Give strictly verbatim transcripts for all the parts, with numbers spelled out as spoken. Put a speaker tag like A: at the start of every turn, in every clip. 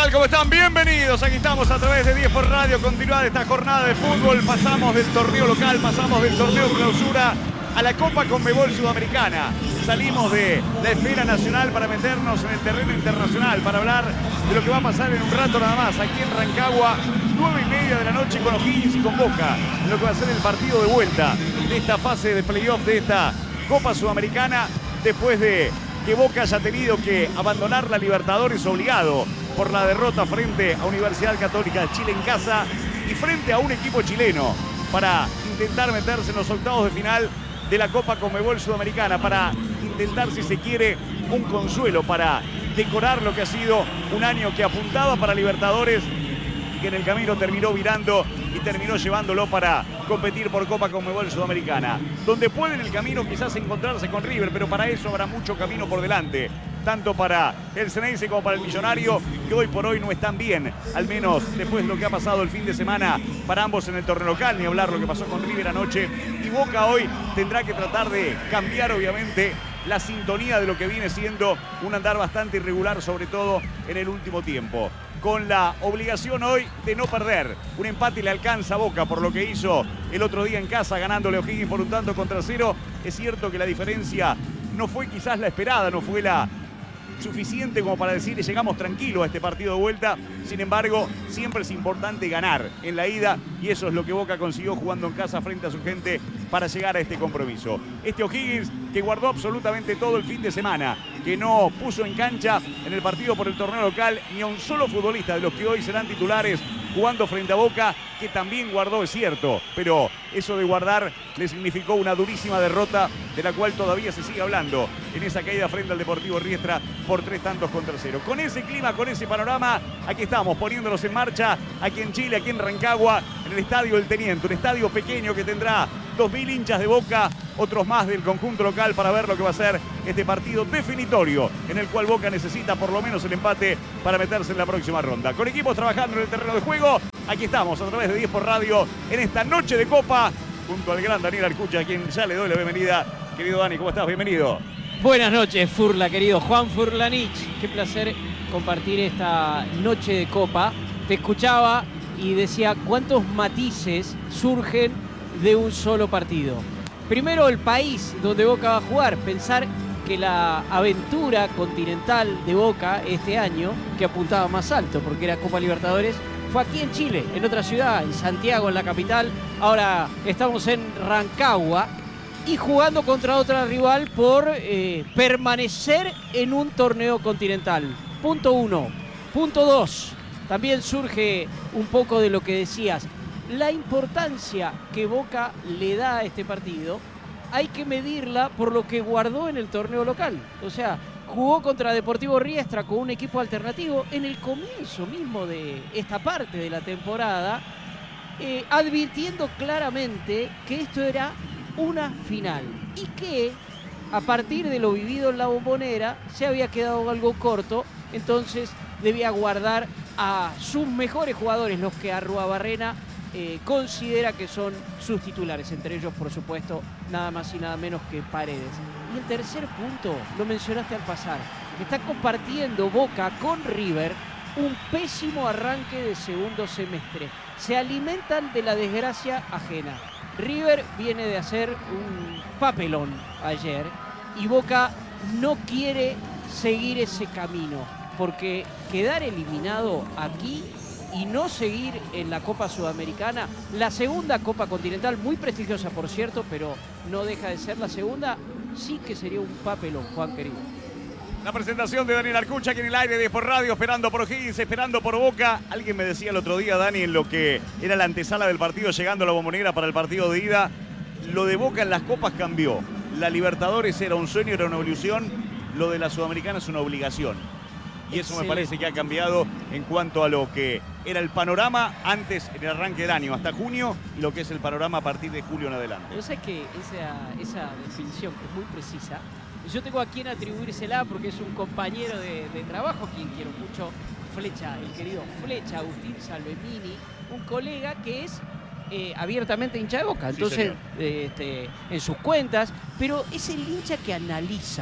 A: tal? ¿Cómo están? Bienvenidos. Aquí estamos a través de diez por Radio. Continuada esta jornada de fútbol. Pasamos del torneo local, pasamos del torneo clausura a la Copa Conmebol Sudamericana. Salimos de la esfera nacional para meternos en el terreno internacional, para hablar de lo que va a pasar en un rato nada más. Aquí en Rancagua, nueve y media de la noche con O'Higgins y con Boca. Lo que va a ser el partido de vuelta de esta fase de playoff de esta Copa Sudamericana, después de que Boca haya tenido que abandonar la Libertadores obligado por la derrota frente a Universidad Católica de Chile en casa y frente a un equipo chileno para intentar meterse en los octavos de final de la Copa Conmebol Sudamericana, para intentar, si se quiere, un consuelo, para decorar lo que ha sido un año que apuntaba para Libertadores y que en el camino terminó virando y terminó llevándolo para competir por Copa Conmebol Sudamericana, donde puede en el camino quizás encontrarse con River, pero para eso habrá mucho camino por delante, tanto para el Ceneice como para el Millonario, que hoy por hoy no están bien, al menos después de lo que ha pasado el fin de semana para ambos en el torneo local, ni hablar lo que pasó con River anoche. Y Boca hoy tendrá que tratar de cambiar, obviamente, la sintonía de lo que viene siendo un andar bastante irregular, sobre todo en el último tiempo, con la obligación hoy de no perder. Un empate le alcanza a Boca por lo que hizo el otro día en casa, ganándole a O'Higgins por un tanto contra cero. Es cierto que la diferencia no fue quizás la esperada, no fue la suficiente como para decir llegamos tranquilos a este partido de vuelta. Sin embargo, siempre es importante ganar en la ida y eso es lo que Boca consiguió jugando en casa frente a su gente para llegar a este compromiso. Este O'Higgins que guardó absolutamente todo el fin de semana, que no puso en cancha en el partido por el torneo local ni a un solo futbolista de los que hoy serán titulares jugando frente a Boca, que también guardó, es cierto, pero eso de guardar le significó una durísima derrota de la cual todavía se sigue hablando en esa caída frente al Deportivo Riestra por tres tantos contra cero. Con ese clima, con ese panorama, aquí estamos poniéndolos en marcha, aquí en Chile, aquí en Rancagua, en el Estadio del Teniente, un estadio pequeño que tendrá dos mil hinchas de Boca, otros más del conjunto local, para ver lo que va a ser este partido definitorio en el cual Boca necesita por lo menos el empate para meterse en la próxima ronda. Con equipos trabajando en el terreno de juego, aquí estamos a través de diez por Radio en esta noche de Copa junto al gran Daniel Arcucha, a quien ya le doy la bienvenida. Querido Dani, ¿cómo estás? Bienvenido.
B: Buenas noches, Furla, querido Juan Furlanich. Qué placer compartir esta noche de Copa. Te escuchaba y decía cuántos matices surgen de un solo partido. Primero, el país donde Boca va a jugar. Pensar que la aventura continental de Boca este año, que apuntaba más alto porque era Copa Libertadores, fue aquí en Chile, en otra ciudad, en Santiago, en la capital. Ahora estamos en Rancagua y jugando contra otra rival por eh, permanecer en un torneo continental. Punto uno. Punto dos. También surge un poco de lo que decías. La importancia que Boca le da a este partido hay que medirla por lo que guardó en el torneo local. O sea, jugó contra Deportivo Riestra con un equipo alternativo en el comienzo mismo de esta parte de la temporada, eh, advirtiendo claramente que esto era una final y que a partir de lo vivido en la Bombonera se había quedado algo corto, entonces debía guardar a sus mejores jugadores, los que Arruabarrena eh, considera que son sus titulares, entre ellos por supuesto nada más y nada menos que Paredes. Y el tercer punto, lo mencionaste al pasar, está compartiendo Boca con River un pésimo arranque de segundo semestre. Se alimentan de la desgracia ajena. River viene de hacer un papelón ayer y Boca no quiere seguir ese camino, porque quedar eliminado aquí y no seguir en la Copa Sudamericana, la segunda Copa Continental, muy prestigiosa por cierto, pero no deja de ser la segunda, sí que sería un papelón, Juan querido.
A: La presentación de Daniel Arcucha aquí en el aire de por Radio, esperando por O'Higgins, esperando por Boca. Alguien me decía el otro día, Dani, en lo que era la antesala del partido, llegando a la Bombonera para el partido de ida, lo de Boca en las copas cambió. La Libertadores era un sueño, era una ilusión, lo de la Sudamericana es una obligación. Y eso me parece que ha cambiado en cuanto a lo que era el panorama antes, en el arranque del año, hasta junio, y lo que es el panorama a partir de julio en adelante.
B: Pero sabes que esa, esa definición, que es muy precisa, yo tengo a quien atribuírsela porque es un compañero de, de trabajo, quien quiero mucho, Flecha, el querido Flecha, Agustín Salvemini, un colega que es eh, abiertamente hincha de Boca, entonces sí, eh, este, en sus cuentas, pero es el hincha que analiza.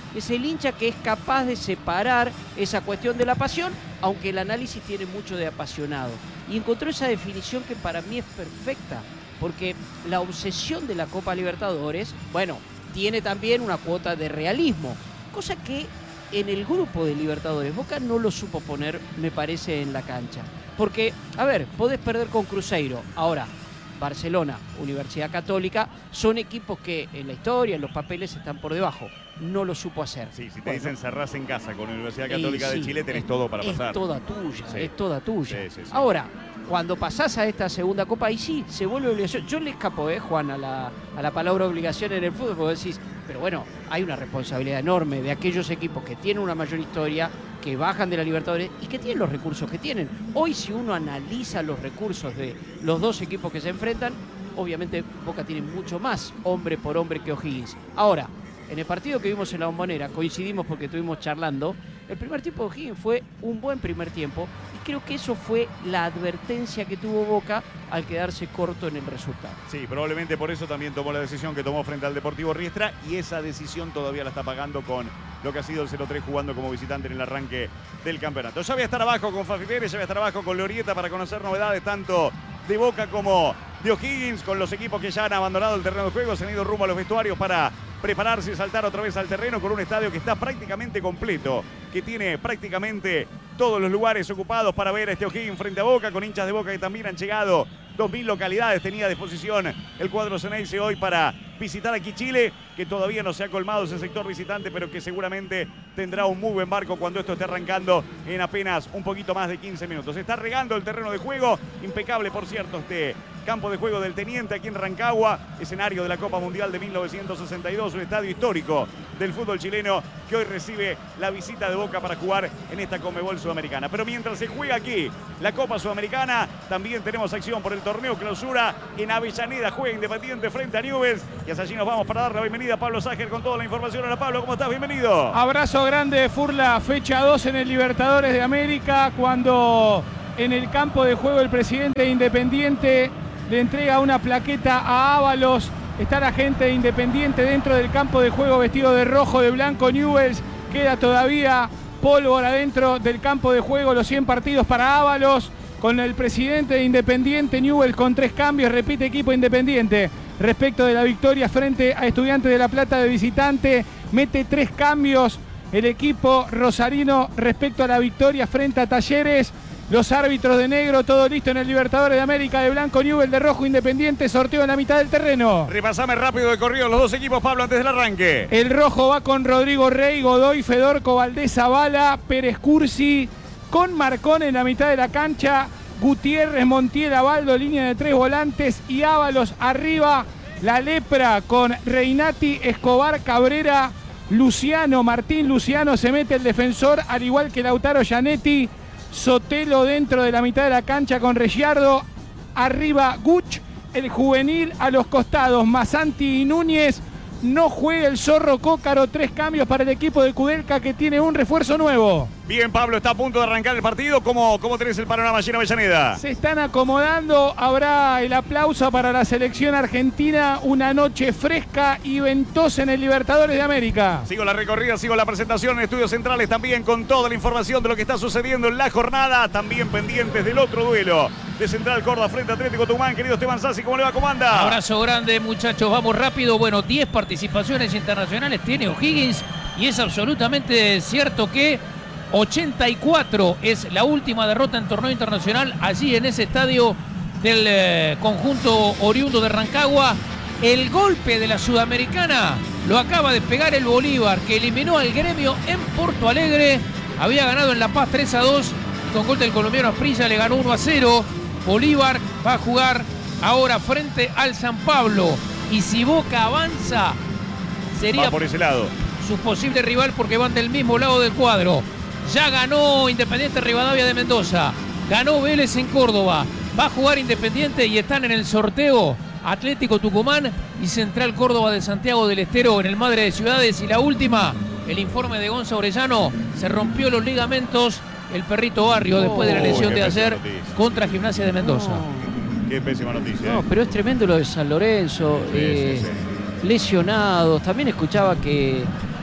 B: Es el hincha que es capaz de separar esa cuestión de la pasión, aunque el análisis tiene mucho de apasionado. Y encontró esa definición que para mí es perfecta, porque la obsesión de la Copa Libertadores, bueno, tiene también una cuota de realismo, cosa que en el grupo de Libertadores Boca no lo supo poner, me parece, en la cancha. Porque, a ver, podés perder con Cruzeiro. Ahora, Barcelona, Universidad Católica, son equipos que en la historia, en los papeles, están por debajo. No lo supo hacer.
A: Sí, si te
B: bueno,
A: dicen cerrás en casa con la Universidad Católica
B: sí,
A: de Chile, tenés
B: es,
A: todo para
B: es
A: pasar.
B: Es toda tuya,
A: sí.
B: es toda tuya.
A: Sí, sí, sí.
B: Ahora, cuando pasás a esta segunda Copa, ahí sí, se vuelve obligación. Yo le escapo, eh, Juan, a la, a la palabra obligación en el fútbol, porque decís, pero bueno, hay una responsabilidad enorme de aquellos equipos que tienen una mayor historia, que bajan de la Libertadores y que tienen los recursos que tienen. Hoy, si uno analiza los recursos de los dos equipos que se enfrentan, obviamente Boca tiene mucho más hombre por hombre que O'Higgins. Ahora, en el partido que vimos en la Bombonera, coincidimos porque estuvimos charlando, el primer tiempo de O'Higgins fue un buen primer tiempo y creo que eso fue la advertencia que tuvo Boca al quedarse corto en el resultado.
A: Sí, probablemente por eso también tomó la decisión que tomó frente al Deportivo Riestra y esa decisión todavía la está pagando con lo que ha sido el cero tres jugando como visitante en el arranque del campeonato. Ya voy a estar abajo con Fafi Pérez, ya voy a estar abajo con Glorieta para conocer novedades tanto de Boca como de O'Higgins, con los equipos que ya han abandonado el terreno de juego, se han ido rumbo a los vestuarios para prepararse y saltar otra vez al terreno con un estadio que está prácticamente completo, que tiene prácticamente todos los lugares ocupados para ver a este O'Higgins frente a Boca, con hinchas de Boca que también han llegado. dos mil localidades tenía a disposición el cuadro Ceneice hoy para visitar aquí Chile, que todavía no se ha colmado ese sector visitante, pero que seguramente tendrá un muy buen barco cuando esto esté arrancando en apenas un poquito más de quince minutos. Se está regando el terreno de juego, impecable por cierto este campo de juego del Teniente aquí en Rancagua, escenario de la Copa Mundial de mil novecientos sesenta y dos, un estadio histórico del fútbol chileno que hoy recibe la visita de Boca para jugar en esta Conmebol Sudamericana. Pero mientras se juega aquí la Copa Sudamericana, también tenemos acción por el torneo clausura en Avellaneda, juega Independiente frente a Newell's y hasta allí nos vamos para dar la bienvenida a Pablo Ságer con toda la información. Hola Pablo, ¿cómo estás? Bienvenido.
C: Abrazo grande, Furla, fecha dos en el Libertadores de América, cuando en el campo de juego el presidente de Independiente le entrega una plaqueta a Ábalos. Está la gente de Independiente dentro del campo de juego vestido de rojo, de blanco. Newell's, queda todavía pólvora dentro del campo de juego, los cien partidos para Ábalos. Con el presidente de Independiente, Newell's con tres cambios, repite equipo Independiente. Respecto de la victoria frente a Estudiantes de La Plata de visitante, mete tres cambios el equipo rosarino respecto a la victoria frente a Talleres. Los árbitros de negro, todo listo en el Libertadores de América, de blanco Newell's, de rojo Independiente, sorteo en la mitad del terreno.
A: Repasame rápido de corrido los dos equipos, Pablo, antes del arranque.
C: El rojo va con Rodrigo Rey, Godoy, Fedorco, Valdés, Zavala, Pérez Cursi, con Marcón en la mitad de la cancha, Gutiérrez, Montiel, Abaldo, línea de tres volantes y Ábalos arriba. La lepra con Reinati, Escobar, Cabrera, Luciano, Martín Luciano se mete el defensor, al igual que Lautaro Gianetti. Sotelo dentro de la mitad de la cancha con Reggiardo. Arriba Guch, el juvenil a los costados, Masanti y Núñez. No juega el Zorro Cócaro, tres cambios para el equipo de Kudelka que tiene un refuerzo nuevo.
A: Bien, Pablo, está a punto de arrancar el partido. ¿Cómo, cómo tenés el panorama allí en Avellaneda?
C: Se están acomodando, habrá el aplauso para la selección argentina. Una noche fresca y ventosa en el Libertadores de América.
A: Sigo la recorrida, sigo la presentación en Estudios Centrales también con toda la información de lo que está sucediendo en la jornada. También pendientes del otro duelo de Central Córdoba frente a Atlético Tucumán. Querido Esteban Sassi, ¿cómo le va? ¿Cómo anda?
D: Abrazo grande, muchachos, vamos rápido. Bueno, diez participaciones internacionales tiene O'Higgins y es absolutamente cierto que ochenta y cuatro es la última derrota en torneo internacional allí en ese estadio del eh, conjunto oriundo de Rancagua. El golpe de la Sudamericana lo acaba de pegar el Bolívar, que eliminó al Gremio en Porto Alegre. Había ganado en La Paz tres a dos y con gol del colombiano Asprilla le ganó uno a cero. Bolívar va a jugar ahora frente al San Pablo y si Boca avanza sería
A: va por ese lado
D: su posible rival porque van del mismo lado del cuadro. Ya ganó Independiente Rivadavia de Mendoza, ganó Vélez en Córdoba, va a jugar Independiente y están en el sorteo Atlético Tucumán y Central Córdoba de Santiago del Estero en el Madre de Ciudades. Y la última, el informe de Gonza Orellano, se rompió los ligamentos el Perrito Barrio después de la lesión
A: oh,
D: de ayer
A: noticia.
D: contra Gimnasia de Mendoza.
B: No.
A: Qué pésima noticia.
B: No,
A: ¿eh?
B: pero es tremendo lo de San Lorenzo.
A: Sí,
B: eh,
A: sí, sí.
B: Lesionados. También escuchaba que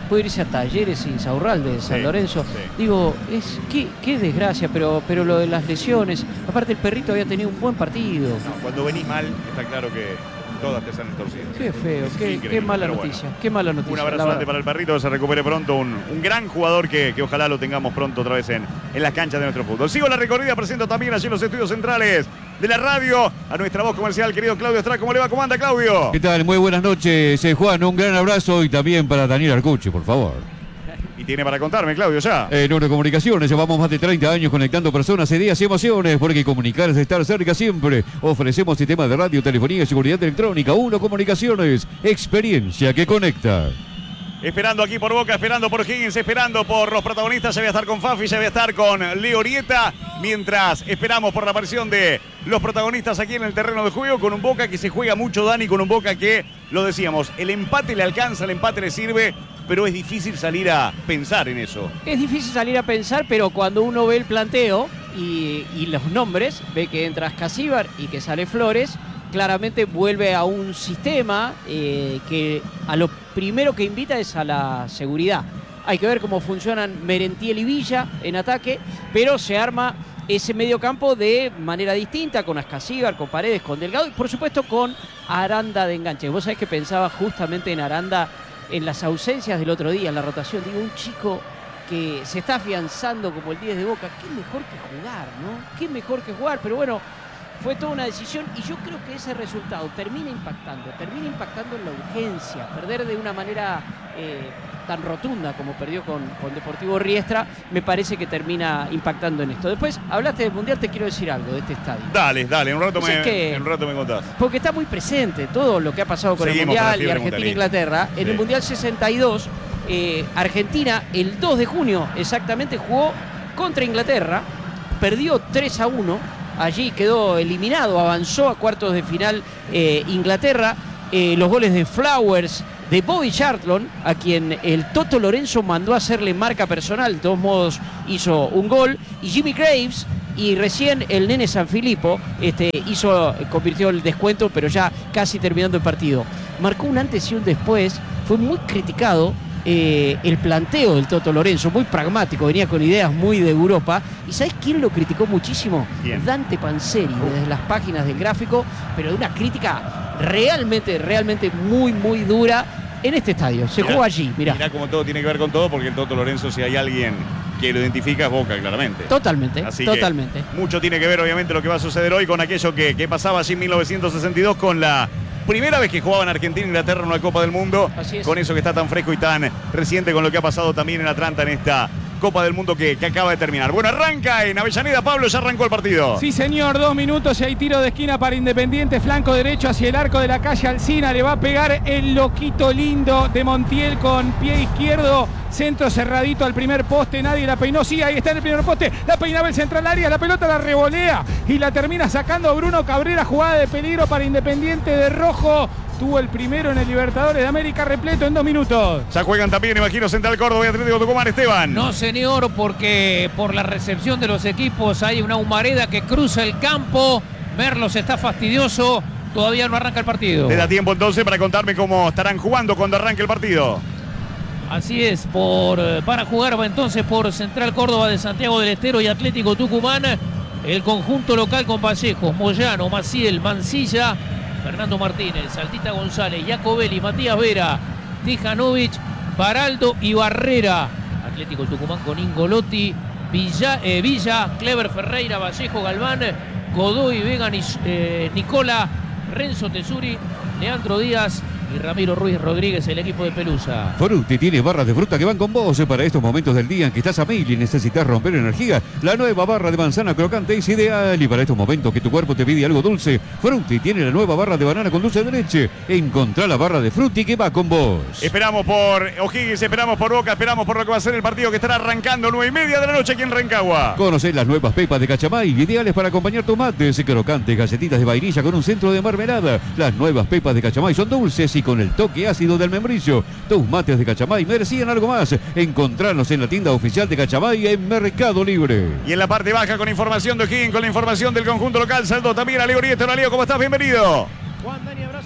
B: puede irse a Talleres y Insaurralde de San
A: Sí,
B: Lorenzo.
A: sí.
B: Digo, es qué, qué desgracia, pero, pero lo de las lesiones. Aparte, el perrito había tenido un buen partido.
A: No, cuando venís mal, está claro que todas te salen torcidas.
B: Qué feo,
A: Es
B: qué,
A: increíble,
B: qué mala
A: pero
B: noticia,
A: bueno.
B: qué mala noticia.
A: Un
B: la
A: abrazo
B: verdad.
A: grande para el perrito, que se recupere pronto. Un, un gran jugador que, que ojalá lo tengamos pronto otra vez en, en las canchas de nuestro fútbol. Sigo la recorrida, presento también allí en los estudios centrales de la radio a nuestra voz comercial, querido Claudio Estrada. ¿Cómo le va? ¿Cómo anda, Claudio?
E: ¿Qué tal? Muy buenas noches, eh, Juan. Un gran abrazo y también para Daniel Arcucci, por favor.
A: Y tiene para contarme, Claudio, ya.
E: En Neurocomunicaciones llevamos más de treinta años conectando personas, ideas y emociones, porque comunicar es estar cerca siempre. Ofrecemos sistemas de radio, telefonía y seguridad electrónica. Uno Comunicaciones, experiencia que conecta.
A: Esperando aquí por Boca, esperando por Higgins, esperando por los protagonistas. Ya voy a estar con Fafi, ya voy a estar con Leo Orieta. Mientras esperamos por la aparición de los protagonistas aquí en el terreno de juego, con un Boca que se juega mucho, Dani, con un Boca que, lo decíamos, el empate le alcanza, el empate le sirve, pero es difícil salir a pensar en eso.
B: Es difícil salir a pensar, pero cuando uno ve el planteo y, y los nombres, ve que entra Ascasíbar y que sale Flores, claramente vuelve a un sistema eh, que a lo primero que invita es a la seguridad. Hay que ver cómo funcionan Merentiel y Villa en ataque, pero se arma ese mediocampo de manera distinta, con Ascasíbar, con Paredes, con Delgado y por supuesto con Aranda de enganche. Vos sabés que pensaba justamente en Aranda en las ausencias del otro día, en la rotación. Digo, un chico que se está afianzando como el diez de Boca, qué mejor que jugar, ¿no? Qué mejor que jugar, pero bueno, fue toda una decisión y yo creo que ese resultado termina impactando, termina impactando en la urgencia. Perder de una manera eh, tan rotunda como perdió con, con Deportivo Riestra, me parece que termina impactando en esto. Después, hablaste del Mundial, te quiero decir algo de este estadio.
A: Dale, dale, en un rato,
B: Pues
A: me,
B: es que-
A: en un rato me contás.
B: Porque está muy presente todo lo que ha pasado con
A: Seguimos
B: el
A: con la
B: Mundial y
A: fiebre
B: Argentina-Inglaterra. En
A: Sí.
B: el Mundial sesenta y dos, eh, Argentina, el dos de junio exactamente, jugó contra Inglaterra, perdió tres a uno, allí quedó eliminado, avanzó a cuartos de final eh, Inglaterra. Eh, los goles de Flowers, de Bobby Charlton, a quien el Toto Lorenzo mandó a hacerle marca personal, de todos modos hizo un gol, y Jimmy Graves, y recién el nene Sanfilippo este, hizo, convirtió el descuento, pero ya casi terminando el partido. Marcó un antes y un después, fue muy criticado eh, el planteo del Toto Lorenzo, muy pragmático, venía con ideas muy de Europa. ¿Y sabes quién lo criticó muchísimo?
A: ¿Quién?
B: Dante Panzeri, desde las páginas del gráfico, pero de una crítica realmente, realmente muy, muy dura en este estadio. Se
A: Mirá,
B: jugó allí, mirá.
A: Mirá cómo todo tiene que ver con todo, porque el Toto Lorenzo, si hay alguien que lo identifica, es Boca, claramente.
B: Totalmente,
A: Así que
B: totalmente.
A: mucho tiene que ver, obviamente, lo que va a suceder hoy con aquello que, que pasaba allí en mil novecientos sesenta y dos, con la primera vez que jugaban Argentina e Inglaterra en una Copa del Mundo.
B: Así es.
A: Con eso que está tan fresco y tan reciente, con lo que ha pasado también en Atlanta en esta Copa del Mundo que, que acaba de terminar. Bueno, arranca en Avellaneda, Pablo, ya arrancó el partido.
C: Sí, señor, dos minutos y hay tiro de esquina para Independiente, flanco derecho hacia el arco de la calle Alsina, le va a pegar el loquito lindo de Montiel con pie izquierdo, centro cerradito al primer poste, nadie la peinó, sí, ahí está en el primer poste, la peinaba el central área, la pelota la revolea y la termina sacando Bruno Cabrera, jugada de peligro para Independiente de rojo. Tuvo el primero en el Libertadores de América, repleto en dos minutos.
A: Ya juegan también, imagino, Central Córdoba y Atlético Tucumán, Esteban.
D: No, señor, porque por la recepción de los equipos hay una humareda que cruza el campo. Merlos está fastidioso, todavía no arranca el partido.
A: Te da tiempo entonces para contarme cómo estarán jugando cuando arranque el partido.
D: Así es, por, van a jugar entonces por Central Córdoba de Santiago del Estero y Atlético Tucumán. El conjunto local con Vallejos, Moyano, Maciel, Mancilla, Fernando Martínez, Saltita González, Jacobelli, Matías Vera, Tijanovic, Baraldo y Barrera. Atlético Tucumán con Ingolotti, Villa, eh, Villa, Clever Ferreira, Vallejo, Galván, Godoy, Vega, Nis, eh, Nicola, Renzo Tesuri, Leandro Díaz y Ramiro Ruiz Rodríguez, el equipo de Pelusa.
E: Frutti tiene barras de fruta que van con vos para estos momentos del día en que estás a mil y necesitas romper energía. La nueva barra de manzana crocante es ideal y para estos momentos que tu cuerpo te pide algo dulce, Frutti tiene la nueva barra de banana con dulce de leche. Encontrá la barra de Frutti que va con vos.
A: Esperamos por O'Higgins, esperamos por Boca, esperamos por lo que va a ser el partido que estará arrancando nueve y media de la noche aquí en Rancagua.
E: Conocé las nuevas pepas de Cachamay, ideales para acompañar tomates, crocantes, galletitas de vainilla con un centro de mermelada. Las nuevas pepas de Cachamay son dulces y con el toque ácido del membrillo. Tus mates de Cachamay merecían algo más. Encontranos en la tienda oficial de Cachamay en Mercado Libre.
A: Y en la parte baja con información de O'Higgins, con la información del conjunto local, saldo también a Leo Orieta. Hola Leo, ¿cómo estás? Bienvenido.
B: Juan, Dani, abrazo grande.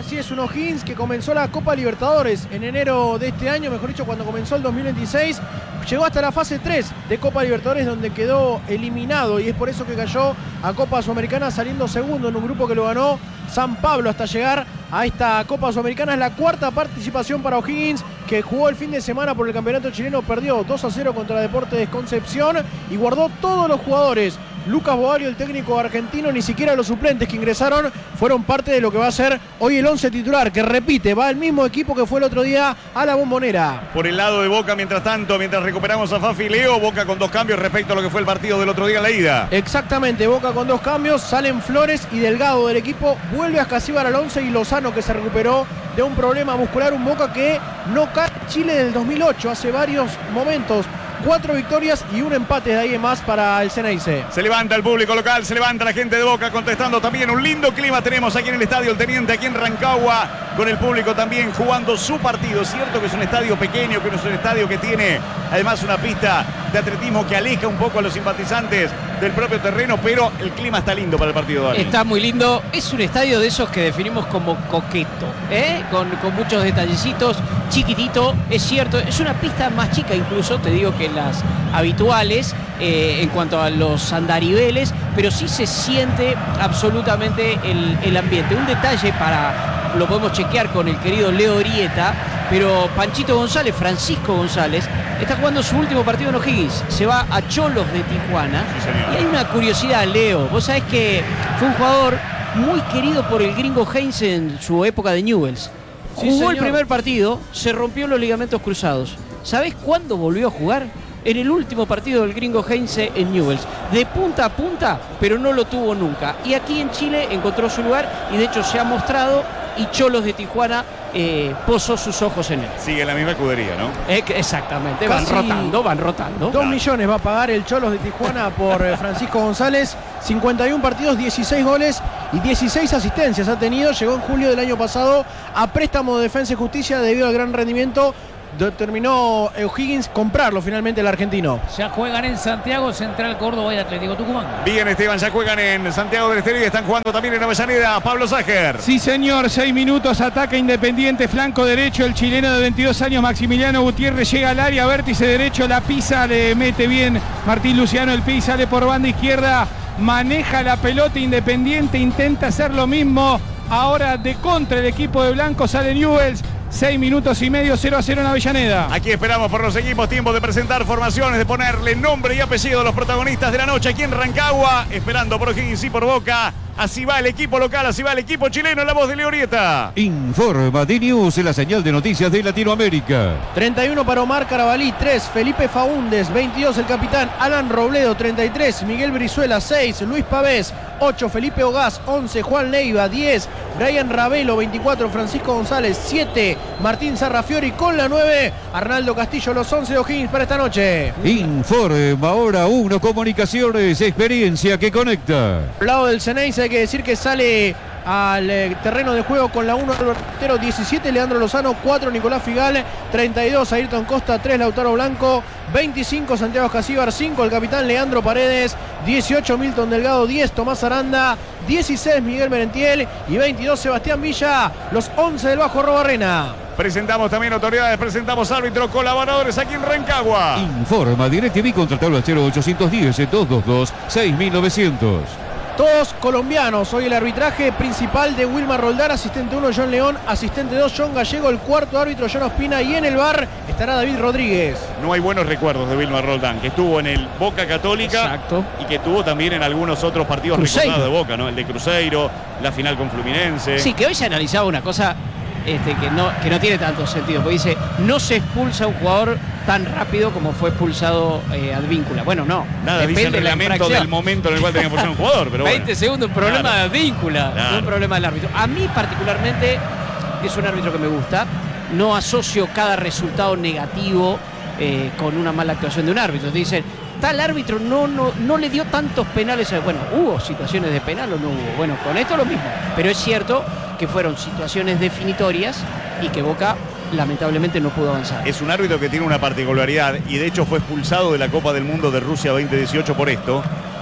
F: Así es, un O'Higgins que comenzó la Copa Libertadores en enero de este año, mejor dicho, cuando comenzó el dos mil veintiséis. Llegó hasta la fase tres de Copa Libertadores, donde quedó eliminado, y es por eso que cayó a Copa Sudamericana saliendo segundo en un grupo que lo ganó San Pablo hasta llegar a esta Copa Sudamericana. Es la cuarta participación para O'Higgins, que jugó el fin de semana por el campeonato chileno, perdió dos a cero contra Deportes Concepción y guardó todos los jugadores. Lucas Boario, el técnico argentino, ni siquiera los suplentes que ingresaron fueron parte de lo que va a ser hoy el once titular, que repite, va el mismo equipo que fue el otro día a la Bombonera.
A: Por el lado de Boca, mientras tanto, mientras recuperamos a Fafi y Leo, Boca con dos cambios respecto a lo que fue el partido del otro día en la ida.
F: Exactamente, Boca con dos cambios, salen Flores y Delgado del equipo, vuelve a Ascasíbar al once y Lozano, que se recuperó de un problema muscular, un Boca que no cae en Chile del dos mil ocho, hace varios momentos. Cuatro victorias y un empate de ahí en más para el Ceneice.
A: Se levanta el público local, se levanta la gente de Boca contestando también. Un lindo clima tenemos aquí en el estadio El Teniente, aquí en Rancagua, con el público también jugando su partido. Es cierto que es un estadio pequeño, que no es un estadio que tiene además una pista de atletismo que aleja un poco a los simpatizantes del propio terreno, pero el clima está lindo para el partido de hoy.
B: Está muy lindo. Es un estadio de esos que definimos como coqueto, ¿eh? con, con muchos detallecitos, chiquitito, es cierto. Es una pista más chica incluso, te digo, que las habituales eh, en cuanto a los andariveles, pero sí se siente absolutamente el, el ambiente. Un detalle para, lo podemos chequear con el querido Leo Orieta, pero Panchito González, Francisco González, está jugando su último partido en O'Higgins. Se va a Cholos de Tijuana.
A: Sí,
B: y hay una curiosidad, Leo. Vos sabés que fue un jugador muy querido por el gringo Heinz en su época de Newell's.
F: Sí,
B: Jugó
F: señor.
B: el primer partido, se rompió los ligamentos cruzados. ¿Sabés cuándo volvió a jugar? En el último partido del gringo Heinze en Newell's, de punta a punta, pero no lo tuvo nunca. Y aquí en Chile encontró su lugar y de hecho se ha mostrado, y Cholos de Tijuana eh, posó sus ojos en él.
A: Sigue la misma escudería, ¿no?
B: Eh, exactamente, van
F: Casi
B: rotando, van rotando.
F: Dos millones va a pagar el Cholos de Tijuana por eh, Francisco González. cincuenta y uno partidos, dieciséis goles y dieciséis asistencias ha tenido. Llegó en julio del año pasado a préstamo de Defensa y Justicia debido al gran rendimiento. Determinó O'Higgins comprarlo finalmente el argentino.
D: Ya juegan en Santiago, Central Córdoba y Atlético Tucumán.
A: Bien, Esteban, ya juegan en Santiago del Estero y están jugando también en Avellaneda. Pablo Ságer.
C: Sí, señor, seis minutos, ataca Independiente, flanco derecho, el chileno de veintidós años, Maximiliano Gutiérrez, llega al área, vértice derecho, la pisa, le mete bien Martín Luciano, el pis, sale por banda izquierda, maneja la pelota Independiente, intenta hacer lo mismo, ahora de contra el equipo de Blanco, sale Newell's. Seis minutos y medio, cero a cero en Avellaneda.
A: Aquí esperamos por los equipos, tiempo de presentar formaciones, de ponerle nombre y apellido a los protagonistas de la noche aquí en Rancagua, esperando por O'Higgins y por Boca. Así va el equipo local, así va el equipo chileno, la voz de Leorieta.
E: Informa D-News, la señal de noticias de Latinoamérica.
F: treinta y uno para Omar Carabalí, tres Felipe Faúndez, veintidós el capitán Alan Robledo, treinta y tres Miguel Brizuela, seis Luis Pavés, ocho Felipe Ogaz, once Juan Leiva, diez Brian Ravelo, veinticuatro Francisco González, siete Martín Sarrafiori, con la nueve Arnaldo Castillo, los once de O'Higgins para esta noche.
E: Informa ahora uno Comunicaciones, experiencia que conecta.
F: Al lado del Ceneice hay que decir que sale al eh, terreno de juego con la uno Albertero, diecisiete Leandro Lozano, cuatro Nicolás Figal, treinta y dos Ayrton Costa, tres Lautaro Blanco, veinticinco Santiago Ascasíbar, cinco el capitán Leandro Paredes, dieciocho Milton Delgado, diez Tomás Aranda, dieciséis Miguel Merentiel y veintidós Sebastián Villa, los once del Bajo Robarrena.
A: Presentamos también autoridades, presentamos árbitros, colaboradores aquí en Rancagua.
E: Informa DirecTV, contratalo al cero ochocientos diez, dos dos dos, seis mil novecientos.
F: Todos colombianos. Hoy el arbitraje principal de Wilmar Roldán, asistente uno John León, asistente dos John Gallego, el cuarto árbitro John Ospina y en el bar estará David Rodríguez.
A: No hay buenos recuerdos de Wilmar Roldán, que estuvo en el Boca Católica.
B: Exacto.
A: Y que tuvo también en algunos otros partidos
B: Cruzeiro.
A: recordados de Boca, ¿no? El de Cruzeiro, la final con Fluminense.
B: Sí, que hoy se analizaba una cosa este, que, no, que no tiene tanto sentido, porque dice, no se expulsa a un jugador tan rápido como fue expulsado eh, Advíncula. Bueno, no.
A: Nada, dice el
B: de la
A: reglamento
B: infracción.
A: del momento en el cual tenía que expulsar un jugador, pero bueno.
B: veinte segundos, un problema
A: Claro.
B: de Advíncula,
A: Claro.
B: no un problema del árbitro. A mí particularmente es un árbitro que me gusta. No asocio cada resultado negativo eh, con una mala actuación de un árbitro. Te dicen, tal árbitro no, no, no le dio tantos penales. Bueno, ¿hubo situaciones de penal o no hubo? Bueno, con esto lo mismo. Pero es cierto que fueron situaciones definitorias y que Boca lamentablemente no pudo avanzar.
A: Es un árbitro que tiene una particularidad y de hecho fue expulsado de la Copa del Mundo de Rusia veinte dieciocho por esto,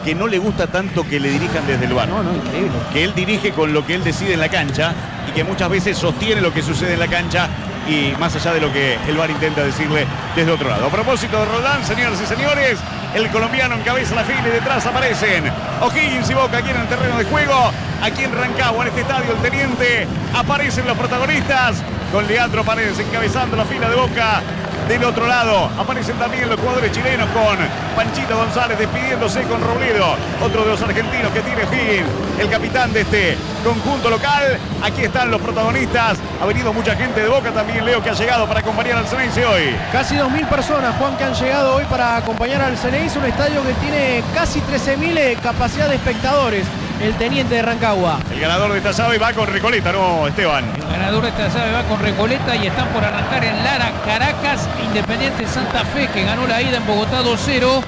A: que no le gusta tanto que le dirijan desde el bar.
B: No, no, increíble.
A: Que él dirige con lo que él decide en la cancha y que muchas veces sostiene lo que sucede en la cancha y más allá de lo que el bar intenta decirle desde otro lado. A propósito de Roldán, señoras y señores, el colombiano encabeza la fila y detrás aparecen O'Higgins y Boca aquí en el terreno de juego. Aquí en Rancagua, en este estadio, el Teniente, aparecen los protagonistas con Leandro Paredes encabezando la fila de Boca. Del otro lado aparecen también los jugadores chilenos con Panchito González despidiéndose con Robledo, otro de los argentinos que tiene O'Higgins, el capitán de este conjunto local. Aquí están los protagonistas. Ha venido mucha gente de Boca también, Leo, que ha llegado para acompañar al Ceneice hoy.
F: Casi dos mil personas, Juan, que han llegado hoy para acompañar al Ceneice, un estadio que tiene casi trece mil capacidad de espectadores. El Teniente de Rancagua.
A: El ganador de esta llave va con Recoleta, ¿no, Esteban?
D: El ganador de esta llave va con Recoleta y están por arrancar en Lara, Caracas, Independiente Santa Fe, que ganó la ida en Bogotá dos cero.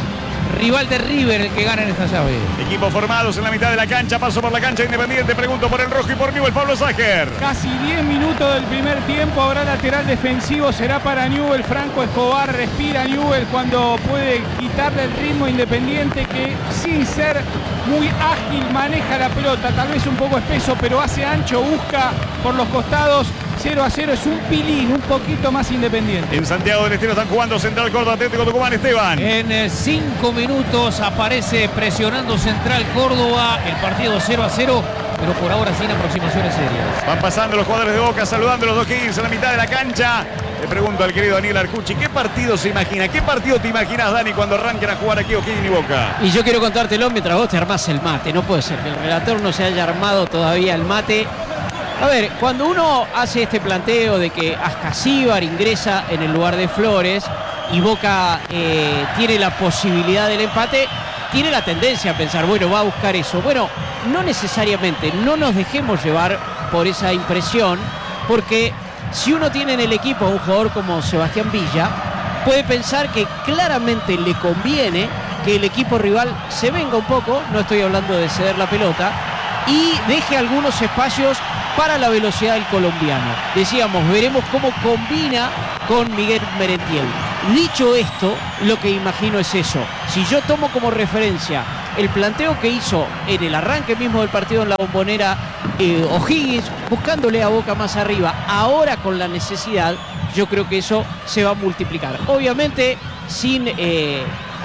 D: Rival de River el que gana en esta llave.
A: Equipos formados en la mitad de la cancha. Paso por la cancha Independiente. Pregunto por el rojo y por Newell, Pablo Ságer.
C: Casi diez minutos del primer tiempo. Habrá lateral defensivo. Será para Newell. Franco Escobar. Respira Newell cuando puede quitarle el ritmo Independiente, que sin ser muy ágil maneja la pelota. Tal vez un poco espeso, pero hace ancho. Busca por los costados. cero a cero es un pilín, un poquito más Independiente.
A: En Santiago del Estero están jugando Central Córdoba, Atlético Tucumán, Esteban.
D: En eh, cinco minutos aparece presionando Central Córdoba. El partido cero a cero, pero por ahora sin aproximaciones serias.
A: Van pasando los jugadores de Boca, saludando a los dos Higgins en la mitad de la cancha. Le pregunto al querido Daniel Arcucci, ¿qué partido se imagina? ¿Qué partido te imaginas, Dani, cuando arranquen a jugar aquí O'Higgins y Boca?
B: Y yo quiero contártelo mientras vos te armás el mate. No puede ser que el relator no se haya armado todavía el mate. A ver, cuando uno hace este planteo de que Ascasíbar ingresa en el lugar de Flores y Boca eh, tiene la posibilidad del empate, tiene la tendencia a pensar, bueno, va a buscar eso. Bueno, no necesariamente, no nos dejemos llevar por esa impresión, porque si uno tiene en el equipo a un jugador como Sebastián Villa, puede pensar que claramente le conviene que el equipo rival se venga un poco, no estoy hablando de ceder la pelota, y deje algunos espacios para la velocidad del colombiano. Decíamos, veremos cómo combina con Miguel Merentiel. Dicho esto, lo que imagino es eso. Si yo tomo como referencia el planteo que hizo en el arranque mismo del partido en la Bombonera eh, O'Higgins, buscándole a Boca más arriba, ahora con la necesidad, yo creo que eso se va a multiplicar. Obviamente sin eh,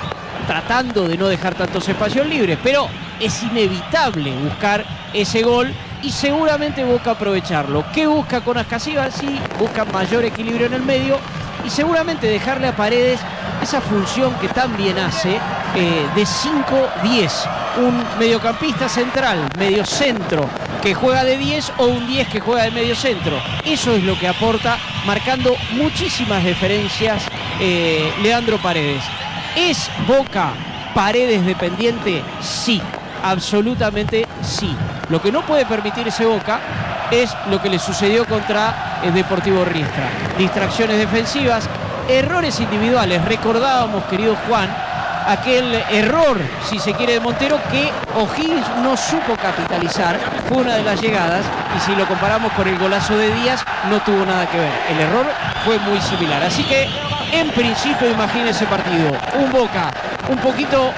B: tratando de no dejar tantos espacios libres, pero es inevitable buscar ese gol y seguramente Boca aprovecharlo. ¿Qué busca con Ascasíbar? Sí, busca mayor equilibrio en el medio y seguramente dejarle a Paredes esa función que tan bien hace eh, de cinco diez. Un mediocampista central, medio centro, que juega de diez o un diez que juega de medio centro. Eso es lo que aporta, marcando muchísimas diferencias eh, Leandro Paredes. ¿Es Boca Paredes dependiente? Sí, absolutamente sí. Lo que no puede permitirse Boca es lo que le sucedió contra el Deportivo Riestra. Distracciones defensivas, errores individuales. Recordábamos, querido Juan, aquel error, si se quiere, de Montero, que O'Higgins no supo capitalizar. Fue una de las llegadas y si lo comparamos con el golazo de Díaz, no tuvo nada que ver. El error fue muy similar. Así que, en principio, imagine ese partido. Un Boca un poquito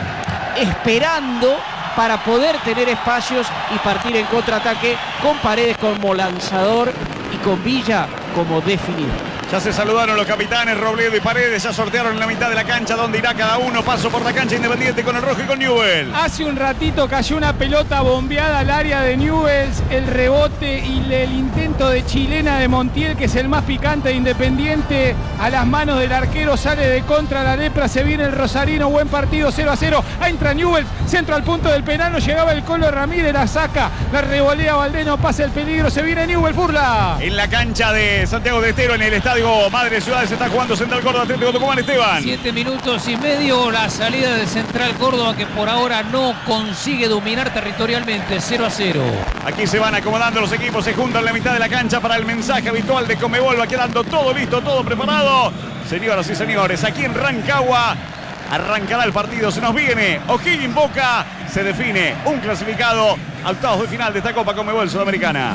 B: esperando para poder tener espacios y partir en contraataque, con Paredes como lanzador y con Villa como definidor.
A: Ya se saludaron los capitanes Robledo y Paredes, ya sortearon en la mitad de la cancha donde irá cada uno. Paso por la cancha Independiente con el rojo y con Newell.
C: Hace un ratito cayó una pelota bombeada al área de Newell's, el rebote y el intento de chilena de Montiel, que es el más picante de Independiente, a las manos del arquero, sale de contra la lepra, se viene el rosarino, buen partido, cero a cero, entra Newell's, centro al punto del penal, no llegaba el Colo Ramírez, la saca, la revolea Valdés, no pasa el peligro, se viene Newell's, Furla.
A: En la cancha de Santiago del Estero, en el estadio Madre Ciudad, se está jugando Central Córdoba, Atlético Tucumán, Esteban.
D: Siete minutos y medio, la salida de Central Córdoba, que por ahora no consigue dominar territorialmente, cero a cero.
A: Aquí se van acomodando los equipos, se juntan en la mitad de la cancha para el mensaje habitual de Conmebol. Va quedando todo listo, todo preparado. Señoras y señores, aquí en Rancagua arrancará el partido, se nos viene O'Higgins Boca, se define un clasificado a octavos de final de esta Copa Conmebol Sudamericana.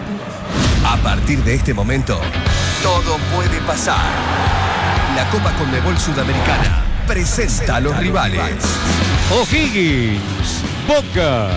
G: A partir de este momento, todo puede pasar. La Copa Conmebol Sudamericana presenta a los rivales.
E: O'Higgins, Boca.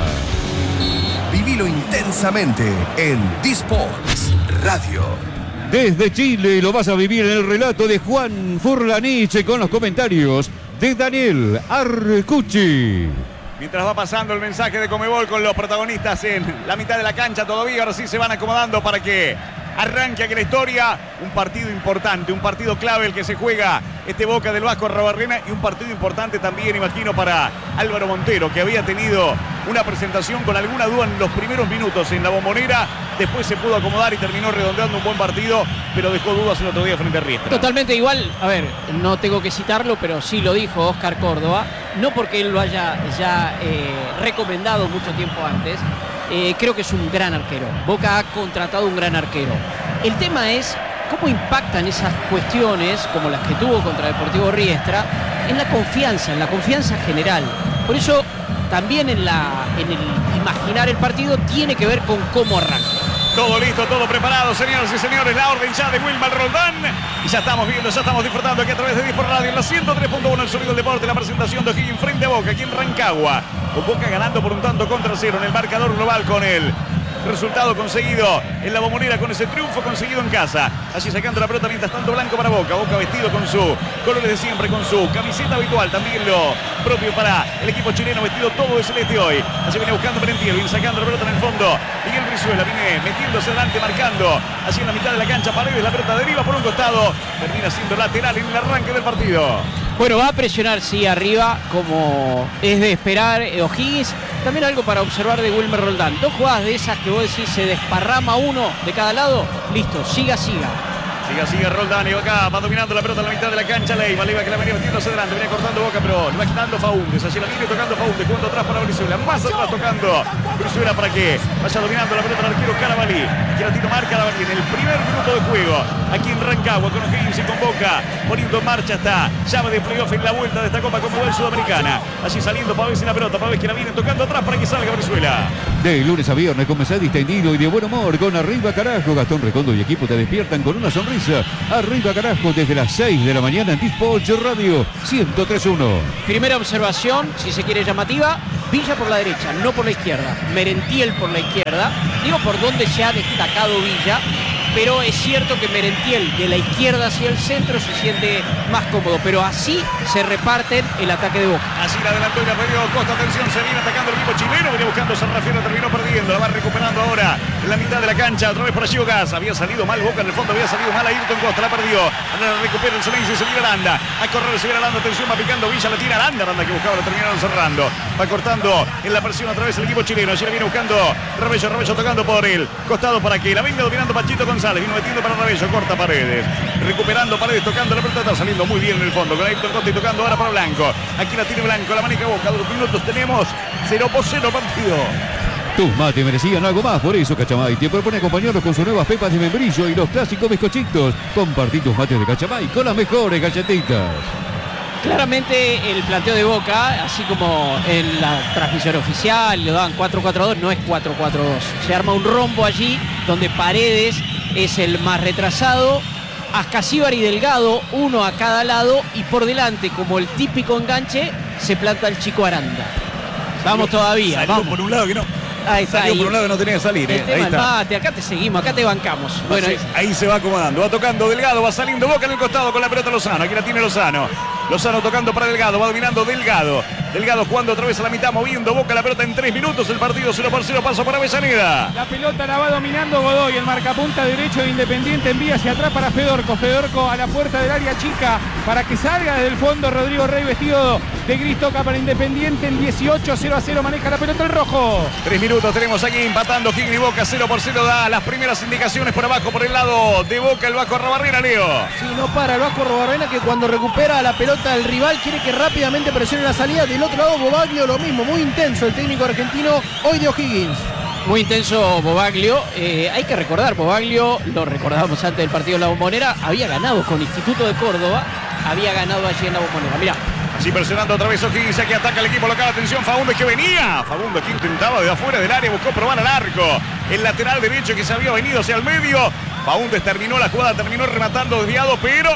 G: Vivilo intensamente en D-Sports Radio.
E: Desde Chile lo vas a vivir en el relato de Juan Furlanich con los comentarios de Daniel Arcucci.
A: Mientras va pasando el mensaje de Conmebol con los protagonistas en la mitad de la cancha todavía, ahora sí se van acomodando para que arranque aquí la historia. Un partido importante, un partido clave el que se juega este Boca del Vasco Arrobarrena, y un partido importante también, imagino, para Álvaro Montero, que había tenido una presentación con alguna duda en los primeros minutos en la Bombonera. Después se pudo acomodar y terminó redondeando un buen partido, pero dejó dudas el otro día frente a Riestra.
B: Totalmente igual, a ver, no tengo que citarlo, pero sí lo dijo Oscar Córdoba, no porque él lo haya ya eh, recomendado mucho tiempo antes. Eh, creo que es un gran arquero. Boca ha contratado un gran arquero. El tema es cómo impactan esas cuestiones, como las que tuvo contra Deportivo Riestra, en la confianza, en la confianza general. Por eso, también en, la, en el imaginar el partido tiene que ver con cómo arranca.
A: Todo listo, todo preparado, señoras y señores. La orden ya de Wilmar Roldán. Y ya estamos viendo, ya estamos disfrutando aquí a través de D-Sport Radio en la ciento tres punto uno, el sonido del deporte, la presentación de O'Higgins frente a Boca aquí en Rancagua. Con Boca ganando por un tanto contra cero en el marcador global, con el resultado conseguido en la Bombonera, con ese triunfo conseguido en casa. Allí sacando la pelota mientras tanto blanco para Boca. Boca vestido con su colores de siempre, con su camiseta habitual. También lo propio para el equipo chileno, vestido todo de celeste hoy. Allí viene buscando Merentiel, viene sacando la pelota en el fondo. Miguel Brizuela viene metiéndose adelante, marcando allí en la mitad de la cancha. Paredes, la pelota deriva por un costado. Termina siendo lateral en el arranque del partido.
B: Bueno, va a presionar, sí, arriba, como es de esperar eh, O'Higgins. También algo para observar de Wilmer Roldán. Dos jugadas de esas que vos decís, se desparrama uno de cada lado. Listo, siga, siga.
A: Siga, siga Roldán, y acá va dominando la pelota en la mitad de la cancha. Leiva, Leiva que la venía metiéndose adelante, venía cortando Boca, pero le va quitando Faúndez. Allí la viene tocando Faúndez, jugando atrás para Brizuela, más atrás tocando Brizuela para que vaya dominando la pelota el arquero Carabalí. Que la tiro marca Carabalí en el primer minuto de juego. Aquí en Rancagua con O'Higgins y con Boca, poniendo en marcha esta llave de playoff en la vuelta de esta Copa Conmebol Sudamericana. Allí saliendo Pavés en la pelota, Pavés que la viene tocando atrás para que salga Brizuela.
E: De lunes a viernes comenzá distendido y de buen humor con Arriba Carajo. Gastón Recondo y equipo te despiertan con una sonrisa. Arriba Carajo desde las seis de la mañana en D-Sports Radio ciento tres punto uno.
B: Primera observación, si se quiere llamativa, Villa por la derecha, no por la izquierda. Merentiel por la izquierda. Digo por dónde se ha destacado Villa, pero es cierto que Merentiel de la izquierda hacia el centro se siente más cómodo, pero así se reparten el ataque de Boca.
A: Así la adelantó y la perdió Costa, atención, se viene atacando el equipo chileno, venía buscando San Rafael, terminó perdiendo, la va recuperando ahora en la mitad de la cancha, otra vez por allí Gas, había salido mal Boca en el fondo, había salido mal Ayrton Costa, la perdió, ahora la recupera el Solense y se viene Aranda, a correr, se viene Aranda, atención, va picando Villa, la tira Aranda, Aranda que buscaba, lo terminaron cerrando, va cortando en la presión otra vez el equipo chileno, allí la viene buscando Rabello, Rabello tocando por el costado para que la venga dominando Panchito González, vino metiendo para Rabello, corta Paredes, recuperando Paredes, tocando la pelota, está saliendo muy bien en el fondo, con Ayrton Costa y tocando ahora para Blanco, aquí la tiene Blanco, la maneja Boca, dos minutos tenemos, cero por cero partido.
E: Tus mates merecían algo más, por eso Cachamay te propone acompañarlos con sus nuevas pepas de membrillo y los clásicos bizcochitos. Compartí tus mates de Cachamay con las mejores galletitas.
B: Claramente el planteo de Boca, así como en la transmisión oficial lo daban cuatro cuatro dos, no es cuatro cuatro dos. Se arma un rombo allí donde Paredes es el más retrasado, Ascasíbar y Delgado, uno a cada lado, y por delante, como el típico enganche, se planta el chico Aranda. Vamos todavía,
A: Salió
B: vamos.
A: por un lado que no.
B: Ahí está,
A: Salió
B: ahí.
A: por un lado que no tenía que salir.
B: El
A: Eh.
B: tema
A: Ahí
B: del
A: está.
B: mate, acá te seguimos, acá te bancamos. Bueno,
A: Así, ahí se va acomodando, va tocando Delgado, va saliendo Boca en el costado con la pelota Lozano, aquí la tiene Lozano. Lozano tocando para Delgado, va dominando Delgado. Delgado jugando otra vez a la mitad, moviendo Boca la pelota en tres minutos. El partido cero por cero, paso para Avellaneda.
C: La pelota la va dominando Godoy, el marcapunta derecho de Independiente envía hacia atrás para Fedorco. Fedorco a la puerta del área chica para que salga desde el fondo. Rodrigo Rey vestido de gris toca para Independiente en dieciocho, cero a cero maneja la pelota el rojo.
A: Tres minutos tenemos aquí empatando Higgins y Boca, cero por cero da las primeras indicaciones por abajo, por el lado de Boca, el Vasco Arrobarrena, Leo.
F: Sí, no para el Vasco Arrobarrena, que cuando recupera la pelota del rival quiere que rápidamente presione la salida. Del otro lado Bobaglio lo mismo, muy intenso el técnico argentino hoy de O'Higgins.
B: muy intenso Bobaglio. Eh, hay que recordar, Bobaglio, lo recordábamos antes del partido de la Bombonera, había ganado con Instituto de Córdoba, había ganado allí en la Bombonera. Mirá.
A: Así presionando otra vez O'Higgins, aquí ataca el equipo local. Atención, Faúndez que venía. Faúndez que intentaba de afuera del área, buscó probar al arco. El lateral derecho que se había venido hacia el medio. Faúndez terminó la jugada, terminó rematando desviado, pero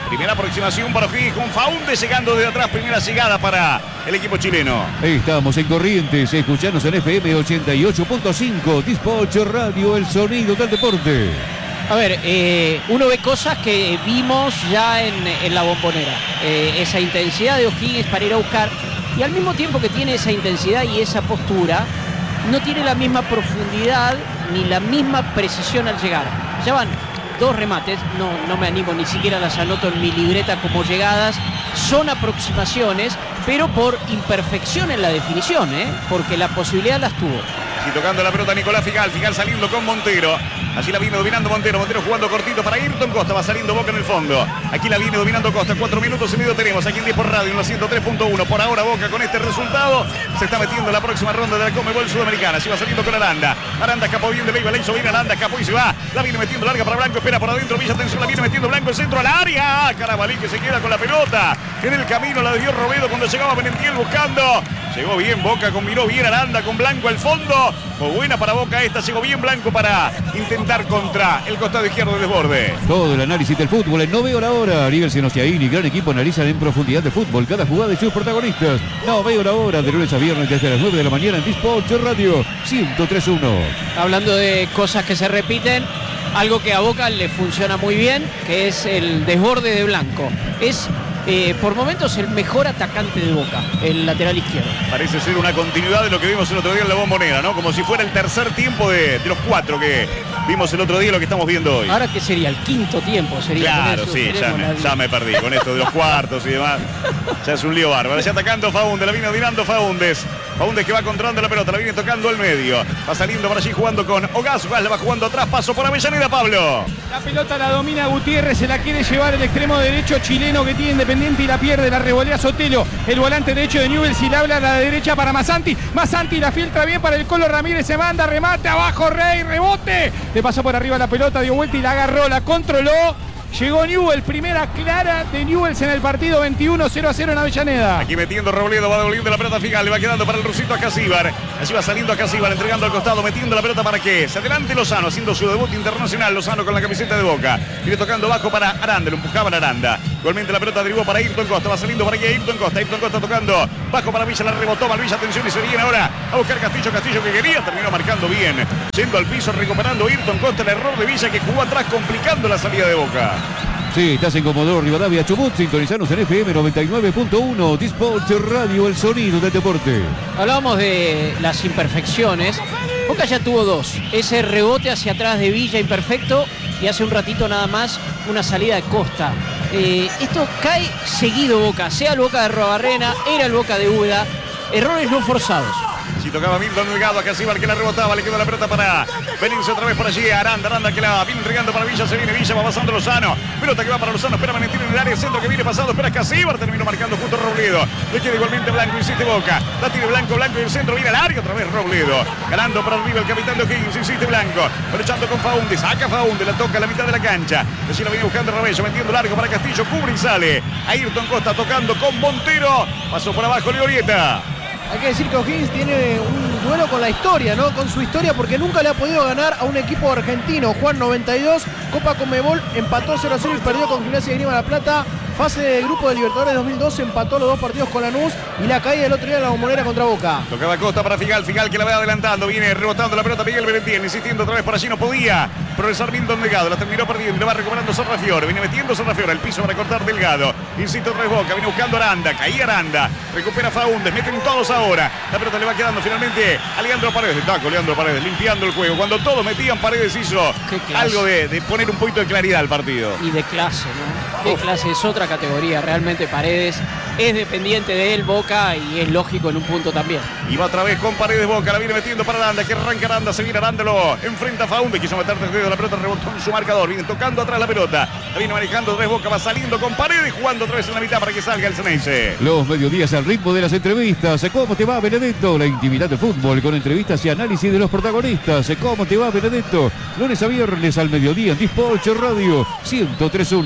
A: Primera aproximación para O'Higgins con Faúndez llegando desde atrás. Primera llegada para el equipo chileno.
E: Estamos en Corrientes, escuchanos en F M ochenta y ocho punto cinco, Dispatch Radio, el sonido del deporte.
B: A ver, eh, uno ve cosas que vimos ya en, en la Bombonera. Eh, esa intensidad de O'Higgins para ir a buscar. Y al mismo tiempo que tiene esa intensidad y esa postura, no tiene la misma profundidad ni la misma precisión al llegar. Ya van dos remates, no, no me animo, ni siquiera las anoto en mi libreta como llegadas. Son aproximaciones, pero por imperfección en la definición, ¿eh? Porque la posibilidad las tuvo.
A: Y tocando la pelota Nicolás Figal, Figal saliendo con Montero. Así la viene dominando Montero, Montero jugando cortito para Ayrton Costa, va saliendo Boca en el fondo. Aquí la viene dominando Costa, cuatro minutos y medio tenemos aquí en diez por Radio, en la ciento tres punto uno. Por ahora Boca con este resultado se está metiendo en la próxima ronda de la Conmebol Sudamericana. Así va saliendo con Aranda. Aranda escapó bien de Leiva, le hizo bien Aranda, escapó y se va. La viene metiendo larga para Blanco, espera por adentro, Villa, atención, la viene metiendo Blanco, el centro al área. Carabalí que se queda con la pelota. En el camino la dio Robedo cuando llegaba Benentiel buscando. Llegó bien Boca, combinó bien Aranda con Blanco al fondo. Fue buena para Boca esta, llegó bien Blanco para intentar contra el costado izquierdo del desborde.
E: Todo el análisis del fútbol en No Veo la Hora. Ariel Senosiaini y gran equipo analizan en profundidad de fútbol cada jugada de sus protagonistas. No Veo la Hora, de lunes a viernes desde las nueve de la mañana en Dispatch Radio ciento tres punto uno.
B: Hablando de cosas que se repiten, algo que a Boca le funciona muy bien, que es el desborde de Blanco. Es eh, por momentos el mejor atacante de Boca, el lateral izquierdo.
A: Parece ser una continuidad de lo que vimos el otro día en la Bombonera, ¿no? Como si fuera el tercer tiempo de, de los cuatro que vimos el otro día, lo que estamos viendo hoy.
B: Ahora que sería el quinto tiempo, sería.
A: Claro, sí, ya me, ya me perdí con esto de los cuartos y demás. Ya es un lío bárbaro. Ya atacando Faúndez, la viene dominando Faúndez. Faúndez que va controlando la pelota, la viene tocando al medio. Va saliendo por allí jugando con Ogaz. Ogaz la va jugando atrás, paso por Avellaneda, Pablo.
C: La pelota la domina Gutiérrez, se la quiere llevar el extremo derecho chileno que tiene Independiente y la pierde, la revolea Sotelo, el volante derecho de Newell's y la habla a la derecha para Masanti. Masanti la filtra bien para el Colo Ramírez, se manda, remate abajo, Rey, rebote. Le pasó por arriba la pelota, dio vuelta y la agarró, la controló. Llegó Newell, primera clara de Newell's en el partido, veintiuno cero a cero en Avellaneda.
A: Aquí metiendo Robledo, va devolviendo la pelota Figal, le va quedando para el rusito a Casíbar. Así va saliendo a Casíbar, entregando al costado, metiendo la pelota para que se adelante Lozano, haciendo su debut internacional. Lozano con la camiseta de Boca. Viene tocando bajo para Aranda, lo empujaba a Aranda. Igualmente la pelota derivó para Ayrton Costa, va saliendo para aquí Ayrton Costa. Ayrton Costa tocando bajo para Villa, la rebotó Villa, atención y se viene ahora a buscar Castillo. Castillo que quería, terminó marcando bien. Yendo al piso, recuperando Ayrton Costa, el error de Villa que jugó atrás, complicando la salida de Boca.
E: Sí, estás en Comodoro Rivadavia, Chubut, sintonizanos en F M noventa y nueve punto uno, Dispatch Radio, el sonido del deporte.
B: Hablábamos de las imperfecciones. Boca ya tuvo dos. Ese rebote hacia atrás de Villa imperfecto y hace un ratito nada más una salida de Costa. Eh, esto cae seguido Boca, sea el Boca de Robarrena, era el Boca de Úbeda. Errores no forzados.
A: Si tocaba Milton Delgado a Casíbar que la rebotaba, le quedó la pelota para venirse otra vez por allí. Aranda, Aranda que la viene entregando para Villa, se viene Villa, va pasando Lozano. Pelota que va para Lozano, espera Valentín en el área, centro que viene pasando, espera Casíbar, terminó marcando justo Robledo. Le queda igualmente Blanco, insiste Boca. La tiene Blanco, Blanco y el centro viene al área, otra vez Robledo. Ganando para arriba el capitán de O'Higgins, insiste Blanco. Pelechando con Faúndez, saca Faúndez, la toca a la mitad de la cancha. Así la viene buscando Rabello, metiendo largo para Castillo, cubre y sale. Ayrton Costa tocando con Montero. Pasó por abajo Leorieta.
F: Hay que decir que O'Higgins tiene un duelo con la historia, ¿no? Con su historia, porque nunca le ha podido ganar a un equipo argentino. Juan noventa y dos, Copa Conmebol, empató cero a cero y perdió con Gimnasia de Grima La Plata. Fase de grupo de Libertadores dos mil doce, empató los dos partidos con Lanús y la caída del otro día en la Bombonera contra Boca.
A: Tocaba Costa para Figal, Figal que la va adelantando, viene rebotando la pelota Miguel Valentín, insistiendo otra vez por allí, no podía progresar Milton Delgado, la terminó perdiendo, le va recuperando Sarrafiore, viene metiendo Sarrafiore al piso para cortar Delgado, insiste otra vez Boca, viene buscando Aranda, caía Aranda, recupera Faúndez, meten todos ahora, la pelota le va quedando finalmente a Leandro Paredes, está con Leandro Paredes, limpiando el juego, cuando todos metían Paredes hizo algo de, de poner un poquito de claridad al partido.
B: Y de clase, ¿no? De clase, es otra categoría, realmente Paredes es dependiente de él, Boca, y es lógico en un punto también.
A: Y va otra vez con Paredes Boca, la viene metiendo para Aranda, que arranca Aranda, se viene Aranda, lo enfrenta a Faúndez, quiso meter tres dedos, la pelota rebotó en su marcador, viene tocando atrás la pelota, la viene manejando otra vez Boca, va saliendo con Paredes, jugando otra vez en la mitad para que salga el Ceneice.
E: Los mediodías al ritmo de las entrevistas. ¿Cómo te va, Benedetto? La intimidad del fútbol con entrevistas y análisis de los protagonistas. ¿Cómo te va, Benedetto? Lunes a viernes al mediodía en Dispatch Radio ciento tres punto uno.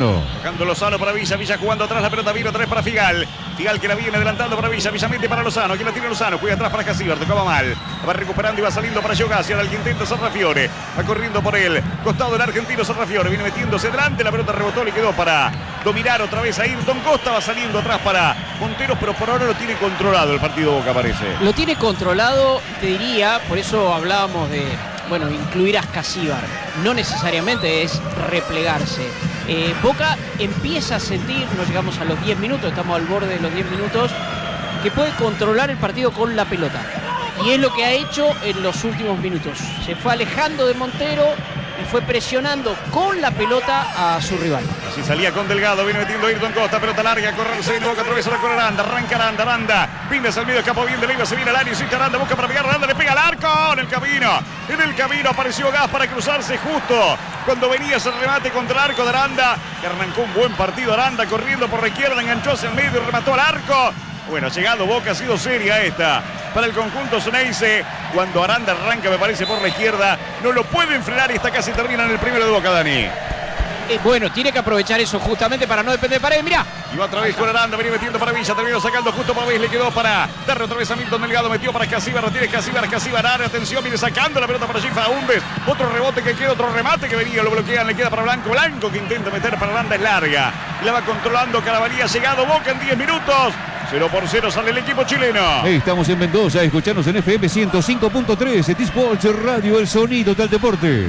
A: Buscando Lozano para Villa. Villa jugando atrás la pelota. Vino otra vez para Figal. Figal que la viene adelantando para Villa. Villa mete para Lozano. Aquí la tiene Lozano. Juega atrás para Casíbar. Tocaba mal. Va recuperando y va saliendo para Giogasi. Ahora el que intenta Sarrafiore. Va corriendo por él. Costado del argentino Sarrafiore. Viene metiéndose delante. La pelota rebotó. Le quedó para dominar otra vez a Ayrton Costa. Va saliendo atrás para Monteros. Pero por ahora lo tiene controlado el partido Boca, parece.
B: Lo tiene controlado, te diría. Por eso hablábamos de, bueno, incluir a Casíbar. No necesariamente es replegarse. Eh, Boca empieza a sentir, no llegamos a los diez minutos, estamos al borde de los diez minutos, que puede controlar el partido con la pelota. Y es lo que ha hecho en los últimos minutos. Se fue alejando de Montero y fue presionando con la pelota a su rival.
A: Así salía con Delgado, viene metiendo Ayrton Costa, pelota larga, correrse de Boca, atraviesa la con Aranda, arranca Aranda, Aranda, Pindas al medio, escapó bien de Leiva, se viene al área, insiste Aranda, busca para pegar, Aranda le pega al arco, en el camino, en el camino apareció Gas para cruzarse justo cuando venía ese remate contra el arco de Aranda, que arrancó un buen partido Aranda, corriendo por la izquierda, enganchó hacia el medio y remató al arco. Bueno, ha llegado Boca, ha sido seria esta para el conjunto Ceneice. Cuando Aranda arranca, me parece, por la izquierda, no lo pueden frenar y está casi termina en el primero de Boca, Dani.
B: Eh, bueno, tiene que aprovechar eso justamente para no depender de Paredes. Mirá.
A: Y va otra vez con Aranda, venía metiendo para Villa, terminó sacando justo para Villa, le quedó para darle otra vez a Milton Delgado, metió para Casíbar, lo tiene Casíbar, Casíbar, área, atención, viene sacando la pelota para Jim Faúndez, otro rebote que queda, otro remate que venía, lo bloquean, le queda para Blanco, Blanco que intenta meter para Aranda, es larga, y la va controlando Carabalí, ha llegado Boca en diez minutos. cero por cero sale el equipo chileno.
E: Estamos en Mendoza, escuchanos en F M ciento cinco punto tres, T-Sports Radio, el sonido del deporte.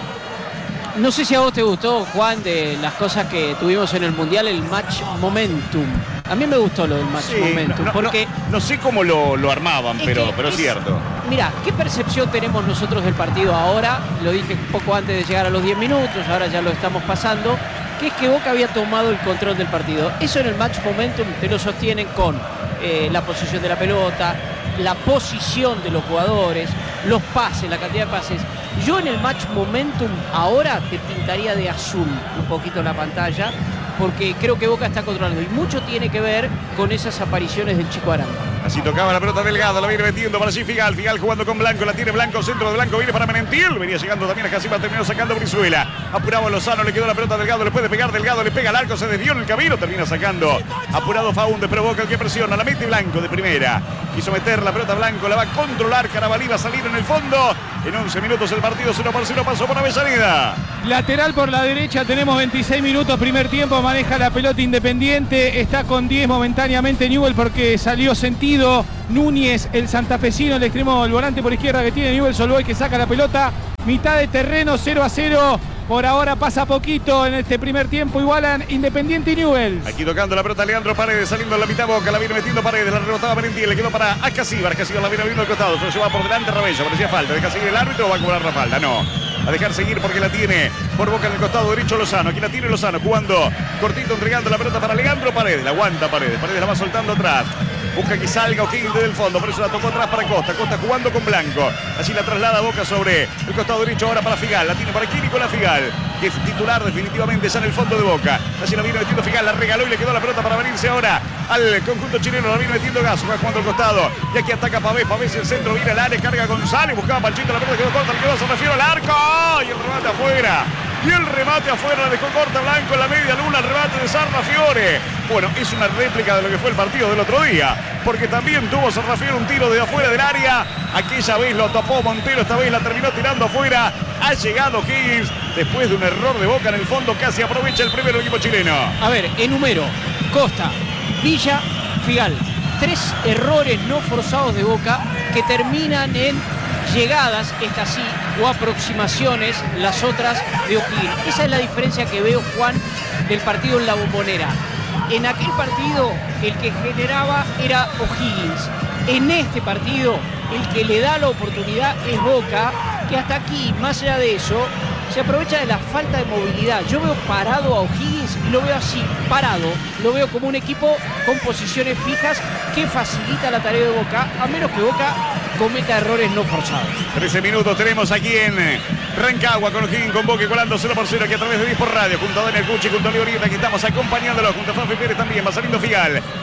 B: No sé si a vos te gustó, Juan, de las cosas que tuvimos en el Mundial, el match momentum. A mí me gustó lo del match
A: Sí,
B: momentum,
A: no, no,
B: porque...
A: No, no sé cómo lo, lo armaban,
B: es
A: pero,
B: que
A: pero es
B: es-
A: cierto.
B: Mira, ¿qué percepción tenemos nosotros del partido ahora? Lo dije un poco antes de llegar a los diez minutos, ahora ya lo estamos pasando. Que es que Boca había tomado el control del partido. Eso en el match momentum te lo sostienen con eh, la posición de la pelota, la posición de los jugadores, los pases, la cantidad de pases. Yo en el match momentum ahora te pintaría de azul un poquito la pantalla, porque creo que Boca está controlando y mucho tiene que ver con esas apariciones del Chico Aranda.
A: Así tocaba la pelota Delgado, la viene metiendo para allí Figal, Figal jugando con Blanco, la tiene Blanco, centro de Blanco, viene para Menentiel, venía llegando también a Casíbar, terminó sacando Brizuela, apuraba Lozano, le quedó la pelota a Delgado, le puede pegar Delgado, le pega al arco, se desvió en el camino, termina sacando, apurado Faúndez, provoca el que presiona, la mete Blanco de primera, quiso meter la pelota Blanco, la va a controlar, Carabalí va a salir en el fondo, en once minutos el partido cero por cero pasó por Avellaneda.
C: Lateral por la derecha, tenemos veintiséis minutos, primer tiempo, maneja la pelota Independiente, está con diez momentáneamente Newell porque salió sentido Núñez, el santafesino, el extremo, el volante por izquierda que tiene Newell Solboy que saca la pelota, mitad de terreno, cero a cero, por ahora pasa poquito en este primer tiempo, igualan Independiente y Newell.
A: Aquí tocando la pelota Leandro Paredes, saliendo en la mitad Boca, la viene metiendo Paredes, la rebotaba Menentiel, le quedó para a Casíbar, Casíbar la viene abriendo al costado, se lo lleva por delante Rabello, parecía falta, deja seguir el árbitro o va a cobrar la falta, no. A dejar seguir porque la tiene por Boca en el costado derecho Lozano. Aquí la tiene Lozano jugando cortito, entregando la pelota para Leandro Paredes. La aguanta Paredes. Paredes la va soltando atrás. Busca que salga O'Higgins desde el fondo. Por eso la tocó atrás para Costa. Costa jugando con Blanco. Así la traslada Boca sobre el costado derecho ahora para Figal. La tiene para aquí Nicolás Figal, que es titular definitivamente ya en el fondo de Boca. Así la viene metiendo Figal. La regaló y le quedó la pelota para venirse ahora al conjunto chileno. La viene metiendo Gas. Va jugando al costado. Y aquí ataca Pavés. Pavés el centro. Viene al área. Carga González. Buscaba Panchito. La pelota quedó corta. Le quedó. Se refiere al arco. Y el remate afuera. Y el remate afuera. La dejó corta Blanco en la media luna. El remate de Sarrafiore. Bueno, es una réplica de lo que fue el partido del otro día. Porque también tuvo Sarrafiore un tiro de afuera del área. Aquella vez lo tapó Montero. Esta vez la terminó tirando afuera. Ha llegado Higgins. Después de un error de Boca en el fondo. Casi aprovecha el primer equipo chileno.
B: A ver, enumero: Costa, Villa, Figal. Tres errores no forzados de Boca que terminan en llegadas, estas sí, o aproximaciones, las otras de O'Higgins. Esa es la diferencia que veo, Juan, del partido en la Bombonera. En aquel partido el que generaba era O'Higgins. En este partido el que le da la oportunidad es Boca, que hasta aquí, más allá de eso, se aprovecha de la falta de movilidad. Yo veo parado a O'Higgins y lo veo así, parado. Lo veo como un equipo con posiciones fijas que facilita la tarea de Boca, a menos que Boca cometa errores no forzados.
A: trece minutos tenemos aquí en Rancagua con O'Higgins, con Boca colando cero por cero aquí a través de diez por radio, junto a Daniel Cucci, junto a Leonita, que estamos acompañándolo, junto a Fafi Pérez también, va saliendo Figal,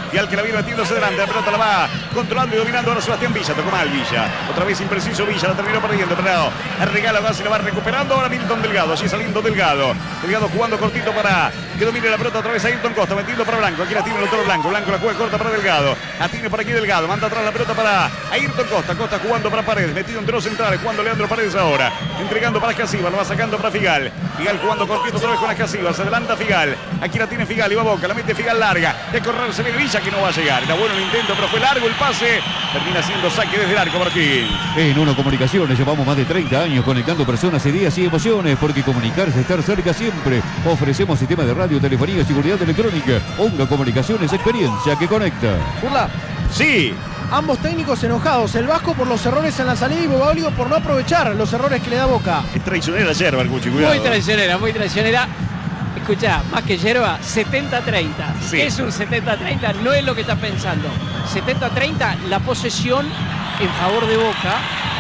A: Figal que la viene metiéndose delante. La pelota la va controlando y dominando ahora Sebastián Villa. Tocó mal Villa. Otra vez impreciso Villa. La terminó perdiendo. Pero el regalo va, se la va recuperando ahora Milton Delgado. Allí saliendo Delgado. Delgado jugando cortito para que domine la pelota otra vez a Ayrton Costa. Metiendo para Blanco. Aquí la tiene el otro Blanco. Blanco la juega corta para Delgado. La tiene por aquí Delgado. Manda atrás la pelota para Ayrton Costa. Costa jugando para Paredes. Metido entre los centrales. Jugando Leandro Paredes ahora. Entregando para Escasiba. Lo va sacando para Figal. Figal jugando cortito otra vez con Escasiba. Se adelanta Figal. Aquí la tiene Figal. Y va a Boca. La mete Figal larga. De correr se viene Villa que no va a llegar. Era bueno el intento, pero fue largo el pase. Termina siendo saque desde el arco para O'Higgins.
E: En Uno Comunicaciones llevamos más de treinta años conectando personas, ideas y emociones, porque comunicarse es estar cerca siempre. Ofrecemos sistema de radio, telefonía y seguridad electrónica. Uno Comunicaciones, experiencia que conecta.
F: Burla.
A: Sí.
F: Ambos técnicos enojados. El Vasco por los errores en la salida y Bobaglio por no aprovechar los errores que le da Boca.
A: Es traicionera yerba el Cuchi, cuidado.
B: Muy traicionera, muy traicionera. Escuchá, más que yerba, setenta treinta.
A: Sí.
B: Es un setenta treinta, no es lo que estás pensando. setenta treinta, la posesión en favor de Boca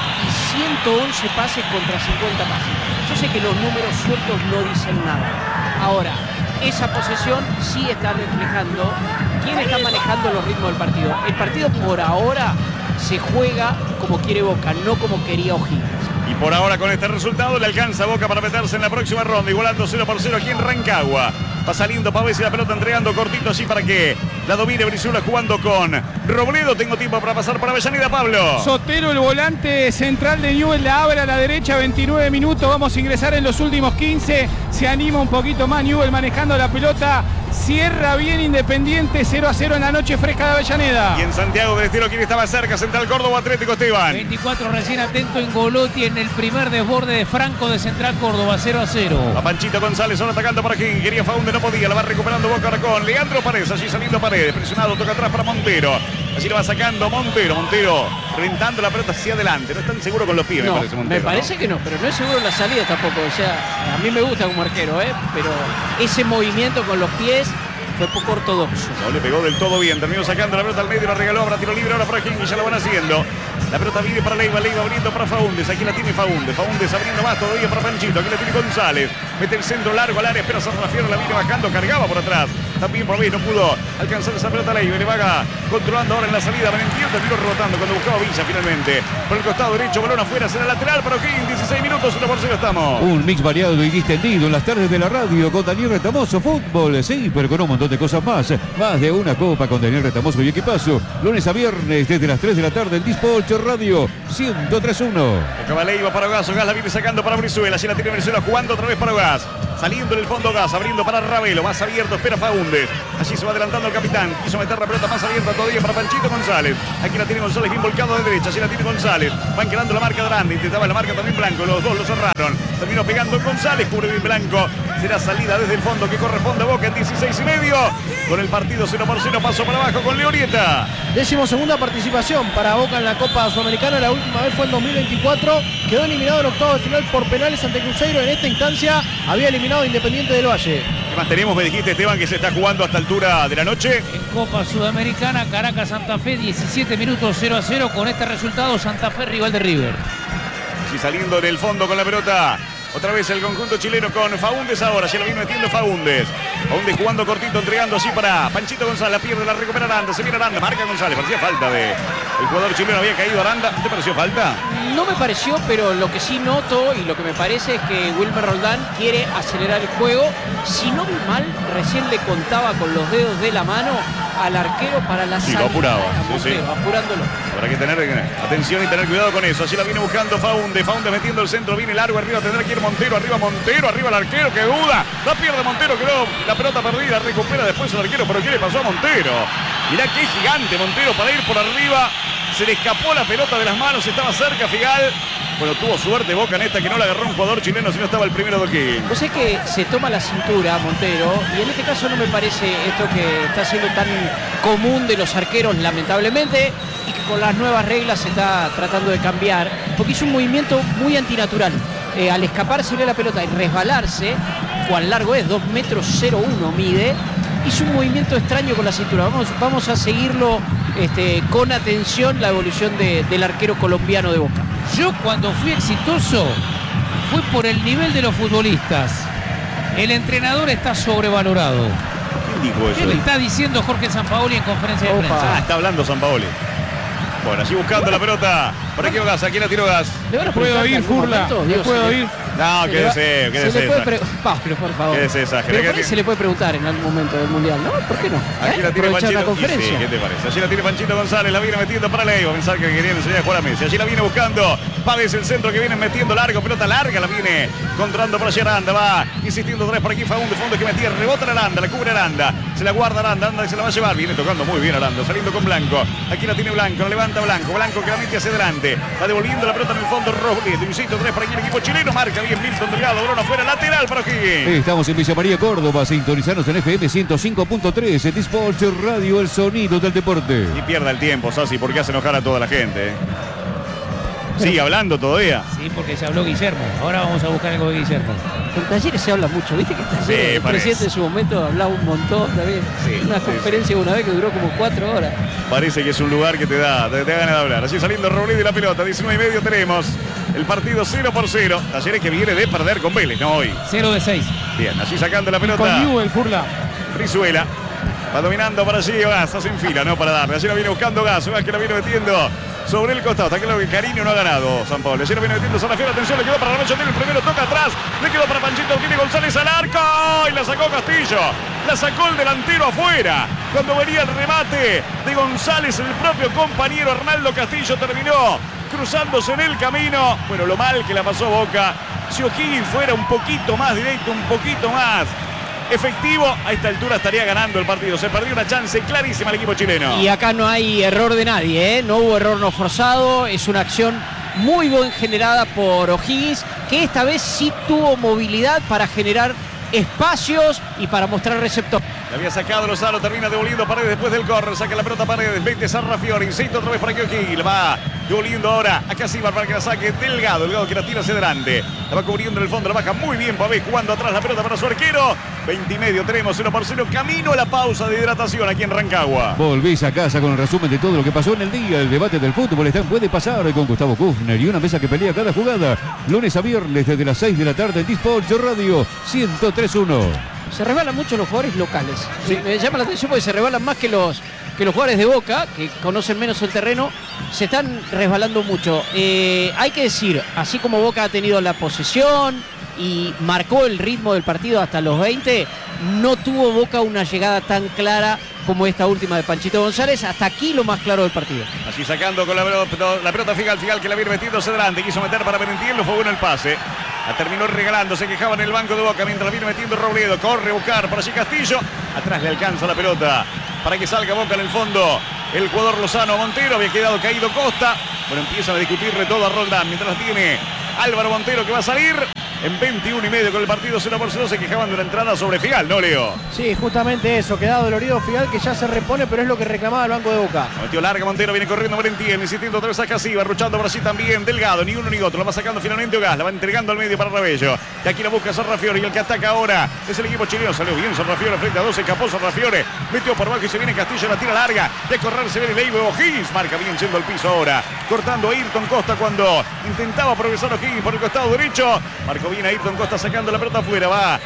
B: y ciento once pases contra cincuenta pases. Yo sé que los números sueltos no dicen nada. Ahora, esa posesión sí está reflejando quién está manejando los ritmos del partido. El partido por ahora se juega como quiere Boca, no como quería O'Higgins.
A: Y por ahora con este resultado le alcanza a Boca para meterse en la próxima ronda, igualando cero por cero aquí en Rancagua. Va saliendo Pavés y la pelota entregando cortito allí para que la domine Brizuela jugando con Robledo. Tengo tiempo para pasar para Avellaneda, Pablo.
C: Sotero, el volante central de Newell, la abre a la derecha, veintinueve minutos. Vamos a ingresar en los últimos quince. Se anima un poquito más Newell manejando la pelota. Cierra bien Independiente, cero a cero en la noche fresca de Avellaneda.
A: Y en Santiago del Estero, ¿quién estaba cerca? Central Córdoba, Atlético Esteban.
D: veinticuatro recién atento en Golotti en el primer desborde de Franco de Central Córdoba, cero a cero.
A: A Panchito González, ahora atacando para quien quería Faunde, no podía, la va recuperando Boca ahora con Leandro Paredes, allí saliendo Paredes, presionado, toca atrás para Montero. Allí lo va sacando Montero, Montero reventando la pelota hacia adelante. No están seguro con los pies,
B: No,
A: me parece Montero.
B: me parece
A: ¿no?
B: que no, pero no es seguro la salida tampoco. O sea, a mí me gusta como arquero, ¿eh? Pero ese movimiento con los pies fue poco ortodoxo.
A: No le pegó del todo bien, terminó sacando la pelota al medio, la regaló, ahora tiro libre, ahora para King y ya lo van haciendo. La pelota viene para Leiva, Leiva abriendo para Faúndez, aquí la tiene Faúndez, Faúndez abriendo más todavía para Panchito, aquí la tiene González, mete el centro largo al área, espera Sandra Fierro, la viene bajando, cargaba por atrás, también por ahí no pudo alcanzar esa pelota Leiva, le va controlando ahora en la salida, Valentín terminó rebotando cuando buscaba Villa finalmente, por el costado derecho, balón afuera, será lateral para King, dieciséis minutos, uno por cero estamos.
E: Un mix variado y distendido en las tardes de la radio con Daniel Retamoso, fútbol, sí, pero con un montón de cosas más. Más de una copa con Daniel Retamoso y equipazo. Lunes a viernes desde las tres de la tarde en Dispatch Radio ciento tres punto uno.
A: Tocaba Leiva para Gas, Gas la viene sacando para Brizuela, allí la tiene Brizuela jugando otra vez para Gas. Saliendo en el fondo Gas, abriendo para Ravelo, más abierto, espera Faúndez. Allí se va adelantando el capitán, quiso meter la pelota más abierta todavía para Panchito González. Aquí la tiene González bien volcado de derecha, allí la tiene González. Van quedando la marca grande, intentaba la marca también Blanco, los dos lo cerraron. Terminó pegando González, cubre bien Blanco. Será salida desde el fondo que corresponde a Boca en dieciséis y medio. Con el partido cero por cero, paso para abajo con Leorieta.
F: Décimo segunda participación para Boca en la Copa Sudamericana. La última vez fue en dos mil veinticuatro. Quedó eliminado en octavos de final por penales ante Cruzeiro. En esta instancia había eliminado a Independiente del Valle.
A: ¿Qué más tenemos? Me dijiste, Esteban, que se está jugando a esta altura de la noche.
D: En Copa Sudamericana, Caracas Santa Fe, diecisiete minutos, cero a cero. Con este resultado, Santa Fe rival de River.
A: Y saliendo del fondo con la pelota. Otra vez el conjunto chileno con Faúndez ahora, se lo viene metiendo Faúndez. Faúndez jugando cortito, entregando así para Panchito González, la pierde, la recupera Aranda, se viene Aranda, marca González, parecía falta de el jugador chileno, había caído Aranda, ¿te pareció falta?
B: No me pareció, pero lo que sí noto y lo que me parece es que Wilmer Roldán quiere acelerar el juego. Si no vi mal, recién le contaba con los dedos de la mano al arquero para la
A: Sí, lo
B: salida.
A: apuraba,
B: a
A: sí,
B: Montero,
A: sí.
B: apurándolo.
A: Habrá que tener atención y tener cuidado con eso. Allí la viene buscando Faúndez. Faúndez metiendo el centro. Viene largo arriba. Tendrá que ir Montero. Arriba Montero. Arriba el arquero. Que duda. La pierde Montero. Quedó la pelota perdida. Recupera después el arquero. Pero ¿qué le pasó a Montero? Mirá qué gigante Montero para ir por arriba. Se le escapó la pelota de las manos. Estaba cerca Figal. Bueno, tuvo suerte Boca en esta que no la agarró un jugador chileno, si no estaba el primero de aquí.
B: Vos sabés que se toma la cintura Montero, y en este caso no me parece esto que está siendo tan común de los arqueros, lamentablemente, y que con las nuevas reglas se está tratando de cambiar, porque hizo un movimiento muy antinatural. Eh, al escapársele la pelota y resbalarse, cuán largo es, dos metros cero uno mide, hizo un movimiento extraño con la cintura. Vamos, vamos a seguirlo este, con atención, la evolución de, del arquero colombiano de Boca.
D: Yo cuando fui exitoso fue por el nivel de los futbolistas. El entrenador está sobrevalorado.
A: ¿Quién dijo
D: ¿Qué
A: eso?
D: le está diciendo Jorge Sampaoli en conferencia de
B: Opa.
D: prensa?
A: Ah, está hablando Sampaoli. Bueno, allí buscando la pelota. ¿Por aquí Gas? ¿A quién la tiró Gas?
B: ¿Le van a
C: ¿Puedo
B: preguntar en
C: ir,
B: algún
C: Furla?
B: momento?
C: ¿Le
B: Digo,
C: puedo
B: se le-
C: ir?
A: No,
B: se
A: qué
B: le va-
A: deseo, qué
B: se le
A: deseo.
B: puede pre- Pablo, por favor.
A: Qué deseo,
B: Pero
A: Jerez,
B: por
A: que
B: ahí se le puede preguntar en algún momento del Mundial, ¿no? ¿Por qué no?
A: Aquí
B: ¿Eh?
A: la tiene
B: Aprovechar
A: Panchito.
B: la
A: Y
B: conferencia.
A: sí, ¿qué te parece? Allí la tiene Panchito González, la viene metiendo para Leiva. Pensar que querían enseñar a jugar a Messi. Allí la viene buscando. Pávez el centro que viene metiendo largo, pelota larga, la viene controlando por allí Aranda. Va insistiendo tres por aquí. Faúndo, fondo que metía, rebota la Aranda, la cubre Aranda. Se la guarda Aranda, Aranda se la va a llevar. Viene tocando muy bien Aranda, saliendo con Blanco. Aquí la tiene Blanco, la levanta Blanco. Blanco que la mete hacia adelante. Va devolviendo la pelota en el fondo. Robledo, insisto, tres para aquí el equipo chileno. Marca bien Milton Delgado. Bruno afuera, lateral para O'Higgins.
E: Estamos en Villa María, Córdoba. Sintonizanos en F M ciento cinco punto tres. En Disport Radio, el sonido del deporte.
A: Y pierda el tiempo, Sassi, porque hace enojar a toda la gente. ¿eh? Sigue hablando todavía.
D: Sí, porque se habló Guillermo. Ahora vamos a buscar algo de Guillermo.
B: En Talleres se habla mucho, ¿viste? Que Talleres,
A: Sí,
B: el
A: parece.
B: presidente en su momento hablaba un montón también.
A: Sí,
B: una
A: sí,
B: conferencia una vez que duró como cuatro horas.
A: Parece que es un lugar que te da, te, te da ganas de hablar. Así saliendo Robledo y la pelota. diecinueve y medio tenemos. El partido cero por cero. Talleres que viene de perder con Vélez, no hoy.
D: cero de seis.
A: Bien, allí sacando la
C: Con
A: pelota.
C: Newell, Furla.
A: Rizuela. Va dominando para allí Gas, hace en fila, ¿no? Para darle. Allí la viene buscando Gas. Gas que la viene metiendo sobre el costado. Está claro que Cariño no ha ganado San Pablo. Allí la viene metiendo Sarrafiel. Atención, le quedó para Ramallo. Tiene el primero, toca atrás. Le quedó para Panchito. Tiene González al arco. Y la sacó Castillo. La sacó el delantero afuera. Cuando venía el remate de González, el propio compañero Arnaldo Castillo terminó cruzándose en el camino. Bueno, lo mal que la pasó Boca. Si O'Higgins fuera un poquito más directo, un poquito más efectivo, a esta altura estaría ganando el partido. Se perdió una chance clarísima el equipo chileno.
B: Y acá no hay error de nadie, ¿eh? No hubo error no forzado. Es una acción muy bien generada por O'Higgins, que esta vez sí tuvo movilidad para generar espacios y para mostrar receptor.
A: Le había sacado Lozano, termina devolviendo Paredes después del córner, saca la pelota Paredes, veinte Sarrafiori, insisto otra vez para que O'Higgins, va devolviendo ahora a Casíbar para que la saque Delgado, Delgado que la tira hacia adelante, la va cubriendo en el fondo, la baja muy bien Pavés, jugando atrás la pelota para su arquero, veinte y medio tenemos, cero por cero, camino a la pausa de hidratación aquí en Rancagua.
E: Volvés a casa con el resumen de todo lo que pasó en el día. El debate del fútbol está en Puede Pasar con Gustavo Kufner y una mesa que pelea cada jugada. Lunes a viernes desde las seis de la tarde en Disport Radio ciento tres punto uno.
B: Se resbalan mucho los jugadores locales. Sí. Me llama la atención porque se resbalan más que los, que los jugadores de Boca, que conocen menos el terreno. Se están resbalando mucho. Eh, hay que decir, así como Boca ha tenido la posesión y marcó el ritmo del partido hasta los veinte, no tuvo Boca una llegada tan clara como esta última de Panchito González. Hasta aquí lo más claro del partido.
A: Así sacando con la, la pelota Figal, Figal que la viene metiéndose delante, quiso meter para Merentiel, fue bueno el pase. La terminó regalando, se quejaba en el banco de Boca mientras la viene metiendo Robledo. Corre a buscar por allí Castillo. Atrás le alcanza la pelota para que salga Boca en el fondo. El jugador Lozano Montero, había quedado caído Costa. Bueno, empiezan a discutirle todo a Roldán mientras tiene Álvaro Montero que va a salir. En veintiuno y medio con el partido cero por cero se quejaban de una entrada sobre Figal, ¿no, Leo?
F: Sí, justamente eso, queda dolorido Figal que ya se repone, pero es lo que reclamaba el banco de Boca.
A: Metió larga Montero, viene corriendo Merentiel, insistiendo otra vez a Casiva, ruchando por allí también Delgado, ni uno ni otro, la va sacando finalmente Ogas, la va entregando al medio para Rabello. Y aquí la busca Sarrafiore y el que ataca ahora es el equipo chileno, salió bien Sarrafiore frente a doce, escapó Sarrafiore, metió por abajo y se viene Castillo, la tira larga, de correr se viene Leiva, O'Higgins, marca bien yendo al piso ahora, cortando a Ayrton Costa cuando intentaba progresar O'Higgins por el costado derecho, marcó bien a Ayrton Costa sacando la pelota afuera, va